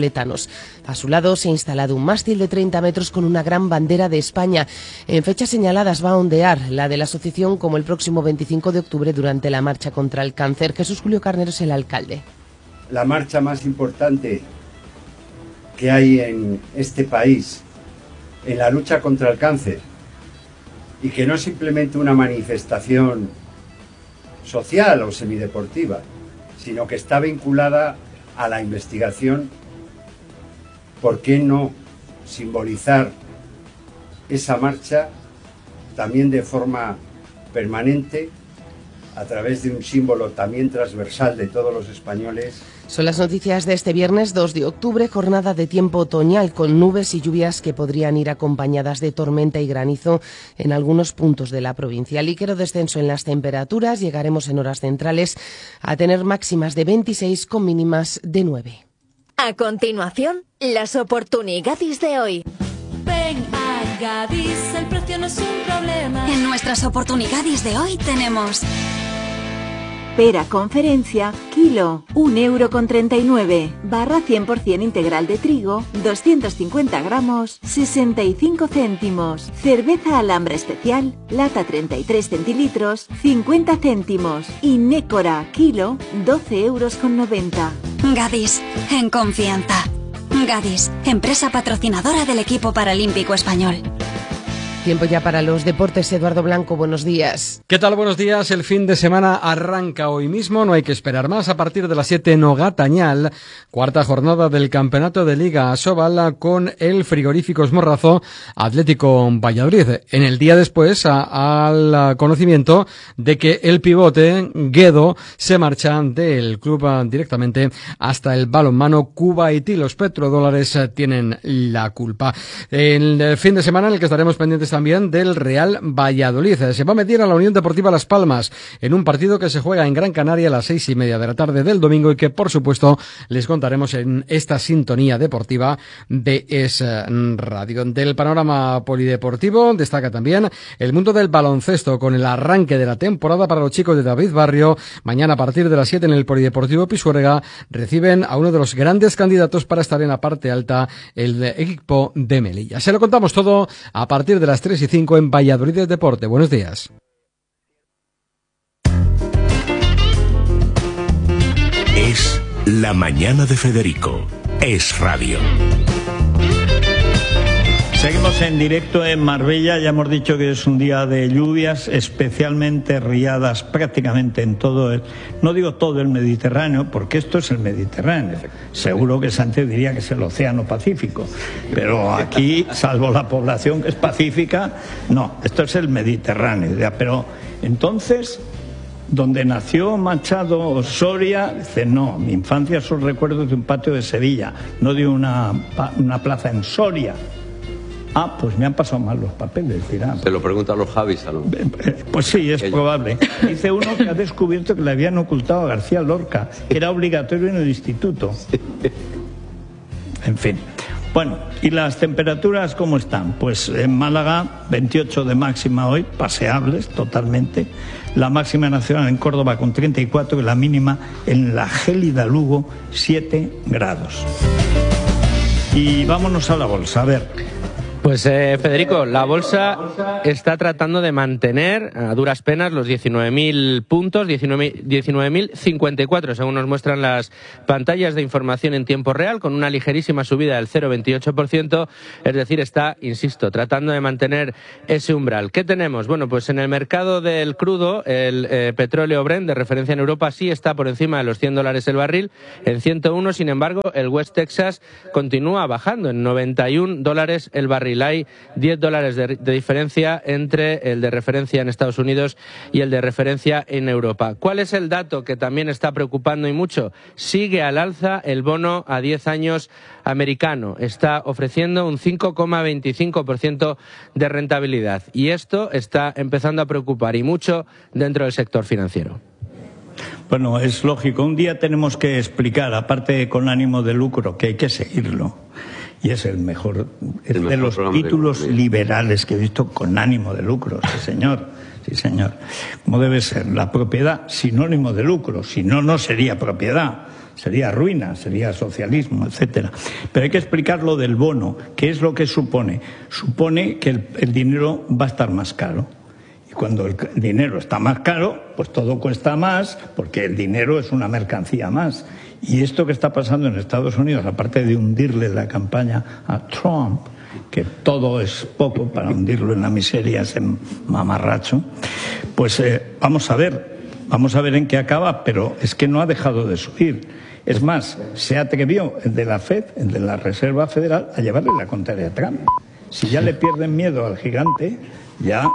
A su lado se ha instalado un mástil de treinta metros con una gran bandera de España. En fechas señaladas va a ondear la de la asociación, como el próximo veinticinco de octubre durante la marcha contra el cáncer. Jesús Julio Carnero es el alcalde. La marcha más importante que hay en este país en la lucha contra el cáncer, y que no es simplemente una manifestación social o semideportiva, sino que está vinculada a la investigación. ¿Por qué no simbolizar esa marcha también de forma permanente a través de un símbolo también transversal de todos los españoles? Son las noticias de este viernes dos de octubre, jornada de tiempo otoñal con nubes y lluvias que podrían ir acompañadas de tormenta y granizo en algunos puntos de la provincia. Ligero descenso en las temperaturas, llegaremos en horas centrales a tener máximas de veintiséis con mínimas de nueve. A continuación, las oportunidades de hoy. Ven a Gadis, el precio no es un problema. En nuestras oportunidades de hoy tenemos pera conferencia, kilo, un euro con treinta y nueve, barra cien por ciento integral de trigo, doscientos cincuenta gramos, sesenta y cinco céntimos. Cerveza Alhambra especial, lata treinta y tres centilitros, cincuenta céntimos. Y Nécora, kilo, doce euros con noventa. Gadis, en confianza. Gadis, empresa patrocinadora del equipo paralímpico español. Tiempo ya para los deportes. Eduardo Blanco, buenos días. ¿Qué tal? Buenos días. El fin de semana arranca hoy mismo, no hay que esperar más. A partir de las siete en Ogatañal, cuarta jornada del Campeonato de Liga Asobal con el Frigoríficos Morrazo Atlético Valladolid. En el día después, a, al conocimiento de que el pivote Guedo se marcha del club directamente hasta el balonmano Cuba-Haití. Los petrodólares tienen la culpa. En el fin de semana en el que estaremos pendientes también del Real Valladolid. Se va a meter a la Unión Deportiva Las Palmas en un partido que se juega en Gran Canaria a las seis y media de la tarde del domingo y que, por supuesto, les contaremos en esta sintonía deportiva de Es Radio. Del panorama polideportivo destaca también el mundo del baloncesto con el arranque de la temporada para los chicos de David Barrio. Mañana a partir de las siete en el Polideportivo Pisuerga reciben a uno de los grandes candidatos para estar en la parte alta, el equipo de Melilla. Se lo contamos todo a partir de las tres y cinco en Valladolid Deporte. Buenos días. Es la mañana de Federico. Es Radio. Seguimos en directo en Marbella. Ya hemos dicho que es un día de lluvias, especialmente riadas prácticamente en todo el, no digo todo el Mediterráneo, porque esto es el Mediterráneo. Seguro que Sánchez diría que es el Océano Pacífico, pero aquí, salvo la población que es pacífica, no, esto es el Mediterráneo. Pero entonces, donde nació Machado Soria, dice, no, mi infancia son recuerdos de un patio de Sevilla, no de una, una plaza en Soria. Ah, pues me han pasado mal los papeles, dirá. Se lo preguntan los Javis, ¿no? Pues sí, es probable. Dice uno que ha descubierto que le habían ocultado a García Lorca, que era obligatorio en el instituto. En fin. Bueno, ¿y las temperaturas cómo están? Pues en Málaga, veintiocho de máxima hoy, paseables totalmente. La máxima nacional en Córdoba con treinta y cuatro y la mínima en la gélida Lugo, siete grados. Y vámonos a la bolsa, a ver. Pues eh, Federico, la bolsa está tratando de mantener a duras penas los diecinueve mil puntos, diecinueve mil cincuenta y cuatro según nos muestran las pantallas de información en tiempo real, con una ligerísima subida del cero coma veintiocho por ciento, es decir, está, insisto, tratando de mantener ese umbral. ¿Qué tenemos? Bueno, pues en el mercado del crudo, el eh, petróleo Brent de referencia en Europa sí está por encima de los cien dólares el barril, en ciento uno, sin embargo, el West Texas continúa bajando en noventa y un dólares el barril. Hay diez dólares de, de diferencia entre el de referencia en Estados Unidos y el de referencia en Europa. ¿Cuál es el dato que también está preocupando y mucho? Sigue al alza el bono a diez años americano. Está ofreciendo un cinco coma veinticinco por ciento de rentabilidad. Y esto está empezando a preocupar y mucho dentro del sector financiero. Bueno, es lógico. Un día tenemos que explicar, aparte con ánimo de lucro, que hay que seguirlo. Y es el mejor, es el de mejor los títulos de liberales que he visto con ánimo de lucro, sí señor, sí señor. ¿Cómo debe ser? La propiedad, sinónimo de lucro, si no, no sería propiedad, sería ruina, sería socialismo, etcétera. Pero hay que explicar lo del bono, ¿qué es lo que supone? Supone que el, el dinero va a estar más caro. Y cuando el dinero está más caro, pues todo cuesta más, porque el dinero es una mercancía más. Y esto que está pasando en Estados Unidos, aparte de hundirle la campaña a Trump, que todo es poco para hundirlo en la miseria, ese mamarracho, pues eh, vamos a ver, vamos a ver en qué acaba, pero es que no ha dejado de subir. Es más, se atrevió el de la Fed, el de la Reserva Federal, a llevarle la contraria a Trump. Si ya le pierden miedo al gigante, ya...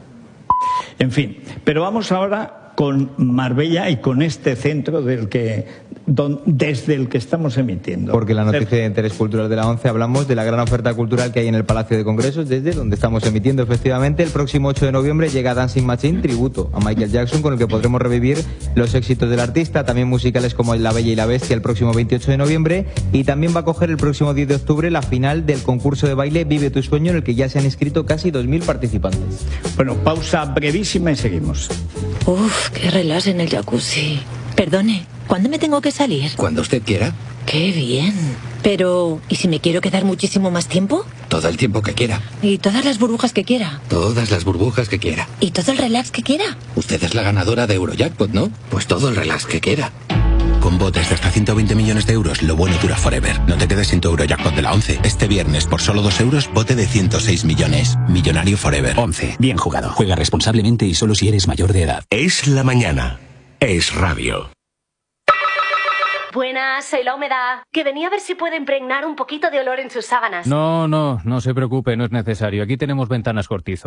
En fin, pero vamos ahora con Marbella y con este centro del que don, desde el que estamos emitiendo. Porque la noticia de interés cultural de la ONCE hablamos de la gran oferta cultural que hay en el Palacio de Congresos, desde donde estamos emitiendo efectivamente. El próximo ocho de noviembre llega Dancing Machine, tributo a Michael Jackson, con el que podremos revivir los éxitos del artista, también musicales como La Bella y la Bestia el próximo veintiocho de noviembre, y también va a coger el próximo diez de octubre la final del concurso de baile Vive tu Sueño, en el que ya se han inscrito casi dos mil participantes. Bueno, pausa brevísima y seguimos. Uf, qué relax en el jacuzzi. Perdone, ¿cuándo me tengo que salir? Cuando usted quiera. Qué bien. Pero, ¿y si me quiero quedar muchísimo más tiempo? Todo el tiempo que quiera. ¿Y todas las burbujas que quiera? Todas las burbujas que quiera. ¿Y todo el relax que quiera? Usted es la ganadora de Eurojackpot, ¿no? Pues todo el relax que quiera. Con botes de hasta ciento veinte millones de euros, lo bueno dura forever. No te quedes sin tu Eurojackpot de la once. Este viernes, por solo dos euros, bote de ciento seis millones. Millonario forever. once. Bien jugado. Juega responsablemente y solo si eres mayor de edad. Es la mañana. Es radio. Buenas, soy la humedad. Que venía a ver si puede impregnar un poquito de olor en sus sábanas. No, no, no se preocupe, no es necesario. Aquí tenemos Ventanas Cortizo.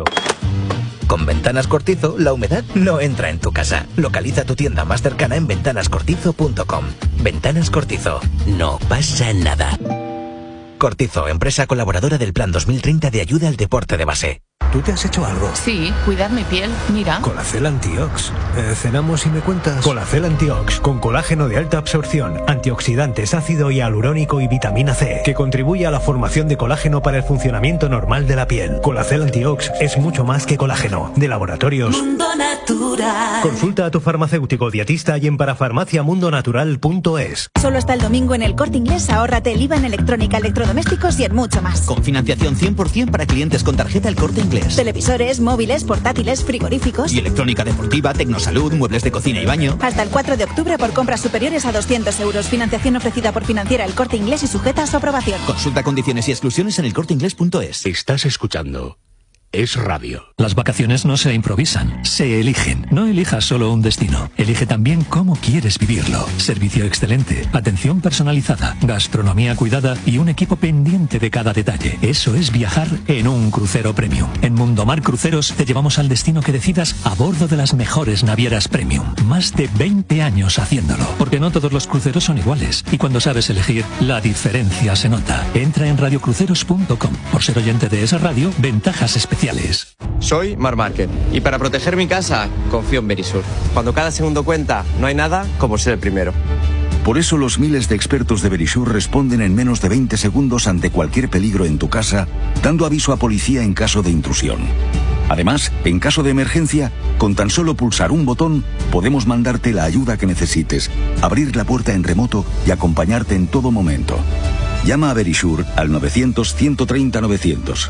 Con Ventanas Cortizo, la humedad no entra en tu casa. Localiza tu tienda más cercana en ventanas cortizo punto com. Ventanas Cortizo. No pasa nada. Cortizo, empresa colaboradora del Plan dos mil treinta de ayuda al deporte de base. ¿Tú te has hecho algo? Sí, cuidar mi piel, mira. Colacel Antiox. Eh, ¿Cenamos y me cuentas? Colacel Antiox, con colágeno de alta absorción, antioxidantes, ácido hialurónico y vitamina C, que contribuye a la formación de colágeno para el funcionamiento normal de la piel. Colacel Antiox es mucho más que colágeno. De Laboratorios Mundo Natural. Consulta a tu farmacéutico dietista y en parafarmacia mundo natural punto es. Solo hasta el domingo en el Corte Inglés, ahórrate el I V A en electrónica, electrodomésticos y en mucho más. Con financiación cien por ciento para clientes con tarjeta El Corte Inglés. Televisores, móviles, portátiles, frigoríficos. Y electrónica deportiva, tecnosalud, muebles de cocina y baño. Hasta el cuatro de octubre por compras superiores a doscientos euros. Financiación ofrecida por Financiera El Corte Inglés y sujeta a su aprobación. Consulta condiciones y exclusiones en el corte inglés punto es. Estás escuchando Es Radio. Las vacaciones no se improvisan, se eligen. No elijas solo un destino, elige también cómo quieres vivirlo. Servicio excelente, atención personalizada, gastronomía cuidada y un equipo pendiente de cada detalle. Eso es viajar en un crucero premium. En Mundomar Cruceros te llevamos al destino que decidas a bordo de las mejores navieras premium. Más de veinte años haciéndolo, porque no todos los cruceros son iguales. Y cuando sabes elegir, la diferencia se nota. Entra en radio cruceros punto com. Por ser oyente de esa radio, ventajas especiales. Soy Mar Márquez y para proteger mi casa confío en Verisur. Cuando cada segundo cuenta, no hay nada como ser el primero. Por eso los miles de expertos de Verisur responden en menos de veinte segundos ante cualquier peligro en tu casa, dando aviso a policía en caso de intrusión. Además, en caso de emergencia, con tan solo pulsar un botón, podemos mandarte la ayuda que necesites, abrir la puerta en remoto y acompañarte en todo momento. Llama a Verisur al novecientos, ciento treinta, novecientos.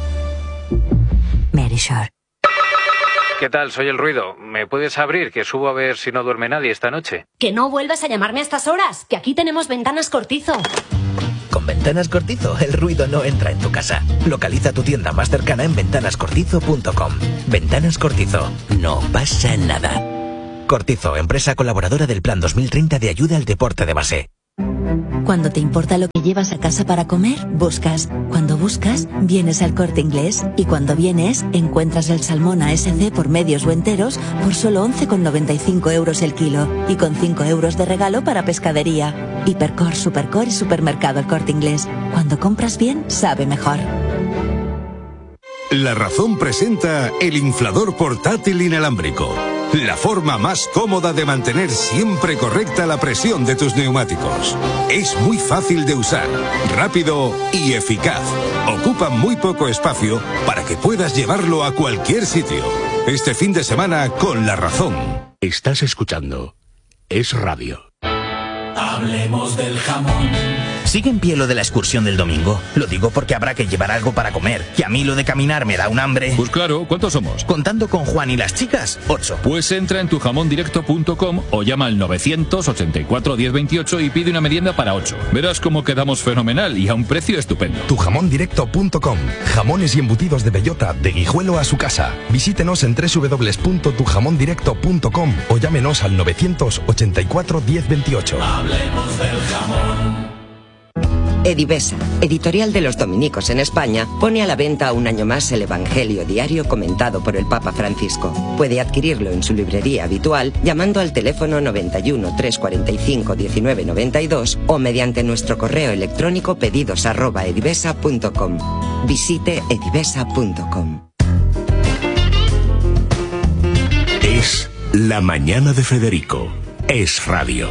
Verisur. ¿Qué tal? Soy el ruido. ¿Me puedes abrir? Que subo a ver si no duerme nadie esta noche. Que no vuelvas a llamarme a estas horas, que aquí tenemos Ventanas Cortizo. Con Ventanas Cortizo, el ruido no entra en tu casa. Localiza tu tienda más cercana en ventanas cortizo punto com. Ventanas Cortizo. No pasa nada. Cortizo, empresa colaboradora del Plan dos mil treinta de ayuda al deporte de base. Cuando te importa lo que llevas a casa para comer, buscas. Cuando buscas, vienes al Corte Inglés. Y cuando vienes, encuentras el salmón A S C por medios o enteros por solo once con noventa y cinco euros el kilo. Y con cinco euros de regalo para pescadería. Hipercor, Supercor y Supermercado El Corte Inglés. Cuando compras bien, sabe mejor. La Razón presenta el inflador portátil inalámbrico. La forma más cómoda de mantener siempre correcta la presión de tus neumáticos. Es muy fácil de usar, rápido y eficaz. Ocupa muy poco espacio para que puedas llevarlo a cualquier sitio. Este fin de semana con La Razón. Estás escuchando Es Radio. Hablemos del jamón. ¿Sigue en pie lo de la excursión del domingo? Lo digo porque habrá que llevar algo para comer. Y a mí lo de caminar me da un hambre. Pues claro, ¿cuántos somos? Contando con Juan y las chicas, ocho. Pues entra en tu jamón directo punto com o llama al novecientos ochenta y cuatro diez veintiocho y pide una merienda para ocho. Verás cómo quedamos fenomenal y a un precio estupendo. tu jamón directo punto com. Jamones y embutidos de bellota, de Guijuelo a su casa. Visítenos en doble u doble u doble u punto tu jamón directo punto com o llámenos al novecientos ochenta y cuatro diez veintiocho. Hablemos del jamón. Edivesa, editorial de los dominicos en España, pone a la venta un año más el Evangelio diario comentado por el Papa Francisco. Puede adquirirlo en su librería habitual llamando al teléfono noventa y uno, trescientos cuarenta y cinco, diecinueve noventa y dos o mediante nuestro correo electrónico pedidos arroba edivesa punto com. Visite edivesa punto com. Es La Mañana de Federico. Es Radio.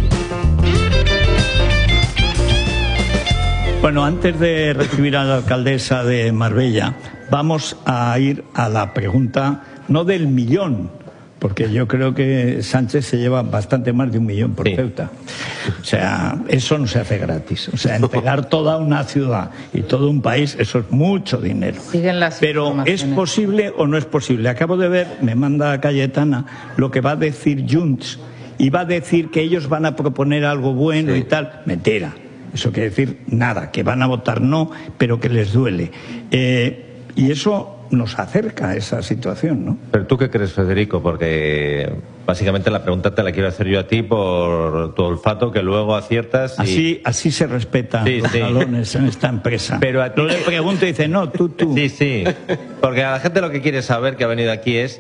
Bueno, antes de recibir a la alcaldesa de Marbella, vamos a ir a la pregunta, no del millón, porque yo creo que Sánchez se lleva bastante más de un millón por sí. Ceuta. O sea, eso no se hace gratis. O sea, entregar toda una ciudad y todo un país, eso es mucho dinero. Siguen las Pero ¿es posible o no es posible? Acabo de ver, me manda Cayetana, lo que va a decir Junts y va a decir que ellos van a proponer algo bueno sí. y tal. Mentira. Eso quiere decir nada, que van a votar no, pero que les duele. Eh, y eso nos acerca a esa situación, ¿no? Pero ¿tú qué crees, Federico? Porque básicamente la pregunta te la quiero hacer yo a ti por tu olfato, que luego aciertas y... Así, así se respetan sí, los sí. balones en esta empresa. Pero a ti... No le pregunto y dice, no, tú, tú. Sí, sí. Porque a la gente lo que quiere saber, que ha venido aquí, es...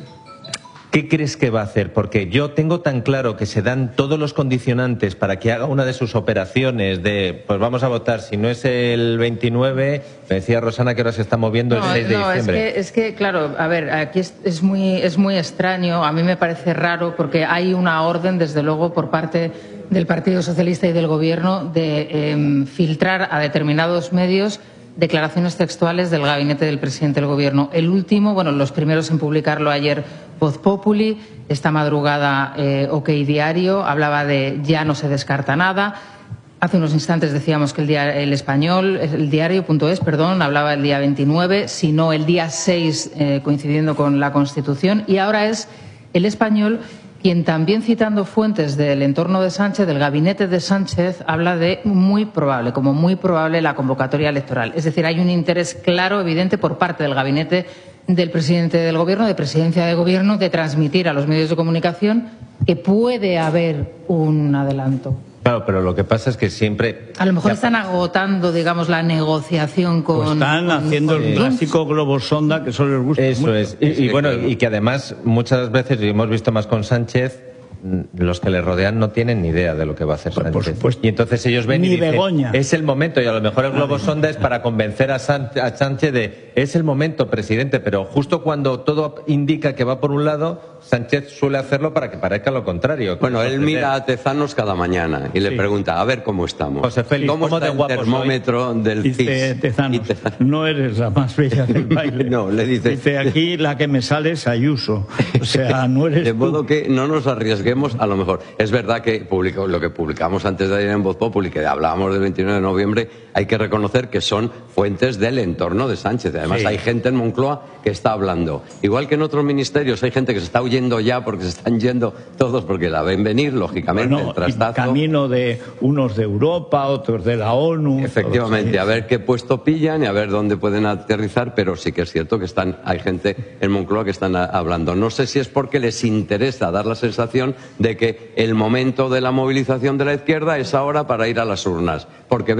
¿qué crees que va a hacer? Porque yo tengo tan claro que se dan todos los condicionantes para que haga una de sus operaciones de, pues vamos a votar, si no es el veintinueve, me decía Rosana que ahora se está moviendo no, el seis de no, diciembre. Es que, es que, claro, a ver, aquí es, es, muy, es muy extraño, a mí me parece raro porque hay una orden, desde luego, por parte del Partido Socialista y del Gobierno de eh, filtrar a determinados medios declaraciones textuales del gabinete del presidente del Gobierno. El último, bueno, los primeros en publicarlo ayer, Voz Populi, esta madrugada eh, OK Diario, hablaba de ya no se descarta nada. Hace unos instantes decíamos que el, día, el español, el diario.es, perdón, hablaba el día veintinueve, sino el día seis, eh, coincidiendo con la Constitución, y ahora es el español quien, también citando fuentes del entorno de Sánchez, del gabinete de Sánchez, habla de muy probable, como muy probable la convocatoria electoral. Es decir, hay un interés claro, evidente, por parte del gabinete del presidente del Gobierno, de presidencia de Gobierno, de transmitir a los medios de comunicación que puede haber un adelanto. Claro, pero lo que pasa es que siempre... A lo mejor ya... están agotando, digamos, la negociación con... Pues están con, haciendo con... el clásico globo sonda que solo les gusta Eso mucho. es. Y, y bueno, y que además muchas veces, y hemos visto más con Sánchez, los que le rodean no tienen ni idea de lo que va a hacer Sánchez. Por supuesto. Y entonces ellos ven ni y dicen, Begoña. Es el momento, y a lo mejor el globo sonda es para convencer a, San, a Sánchez de, es el momento, presidente, pero justo cuando todo indica que va por un lado, Sánchez suele hacerlo para que parezca lo contrario. Bueno, él mira a Tezanos cada mañana y le sí. pregunta, a ver cómo estamos. José Félix, ¿cómo, ¿cómo está de el termómetro soy? Del dice C I S? Tezanos, Tezanos, no eres la más bella del baile. No, le dice... Dice, aquí la que me sale es Ayuso. O sea, no eres De tú. modo que no nos arriesguemos, a lo mejor. Es verdad que publicó, lo que publicamos antes de ayer en Voz Populi, que hablábamos del veintinueve de noviembre, hay que reconocer que son fuentes del entorno de Sánchez. Además, sí. hay gente en Moncloa que está hablando. Igual que en otros ministerios hay gente que se está huyendo ya porque se están yendo todos porque la ven venir, lógicamente, bueno, el trastazo. Camino de unos de Europa, otros de la ONU. Efectivamente, a ver qué puesto pillan y a ver dónde pueden aterrizar, pero sí que es cierto que están, hay gente en Moncloa que están hablando. No sé si es porque les interesa dar la sensación de que el momento de la movilización de la izquierda es ahora para ir a las urnas, porque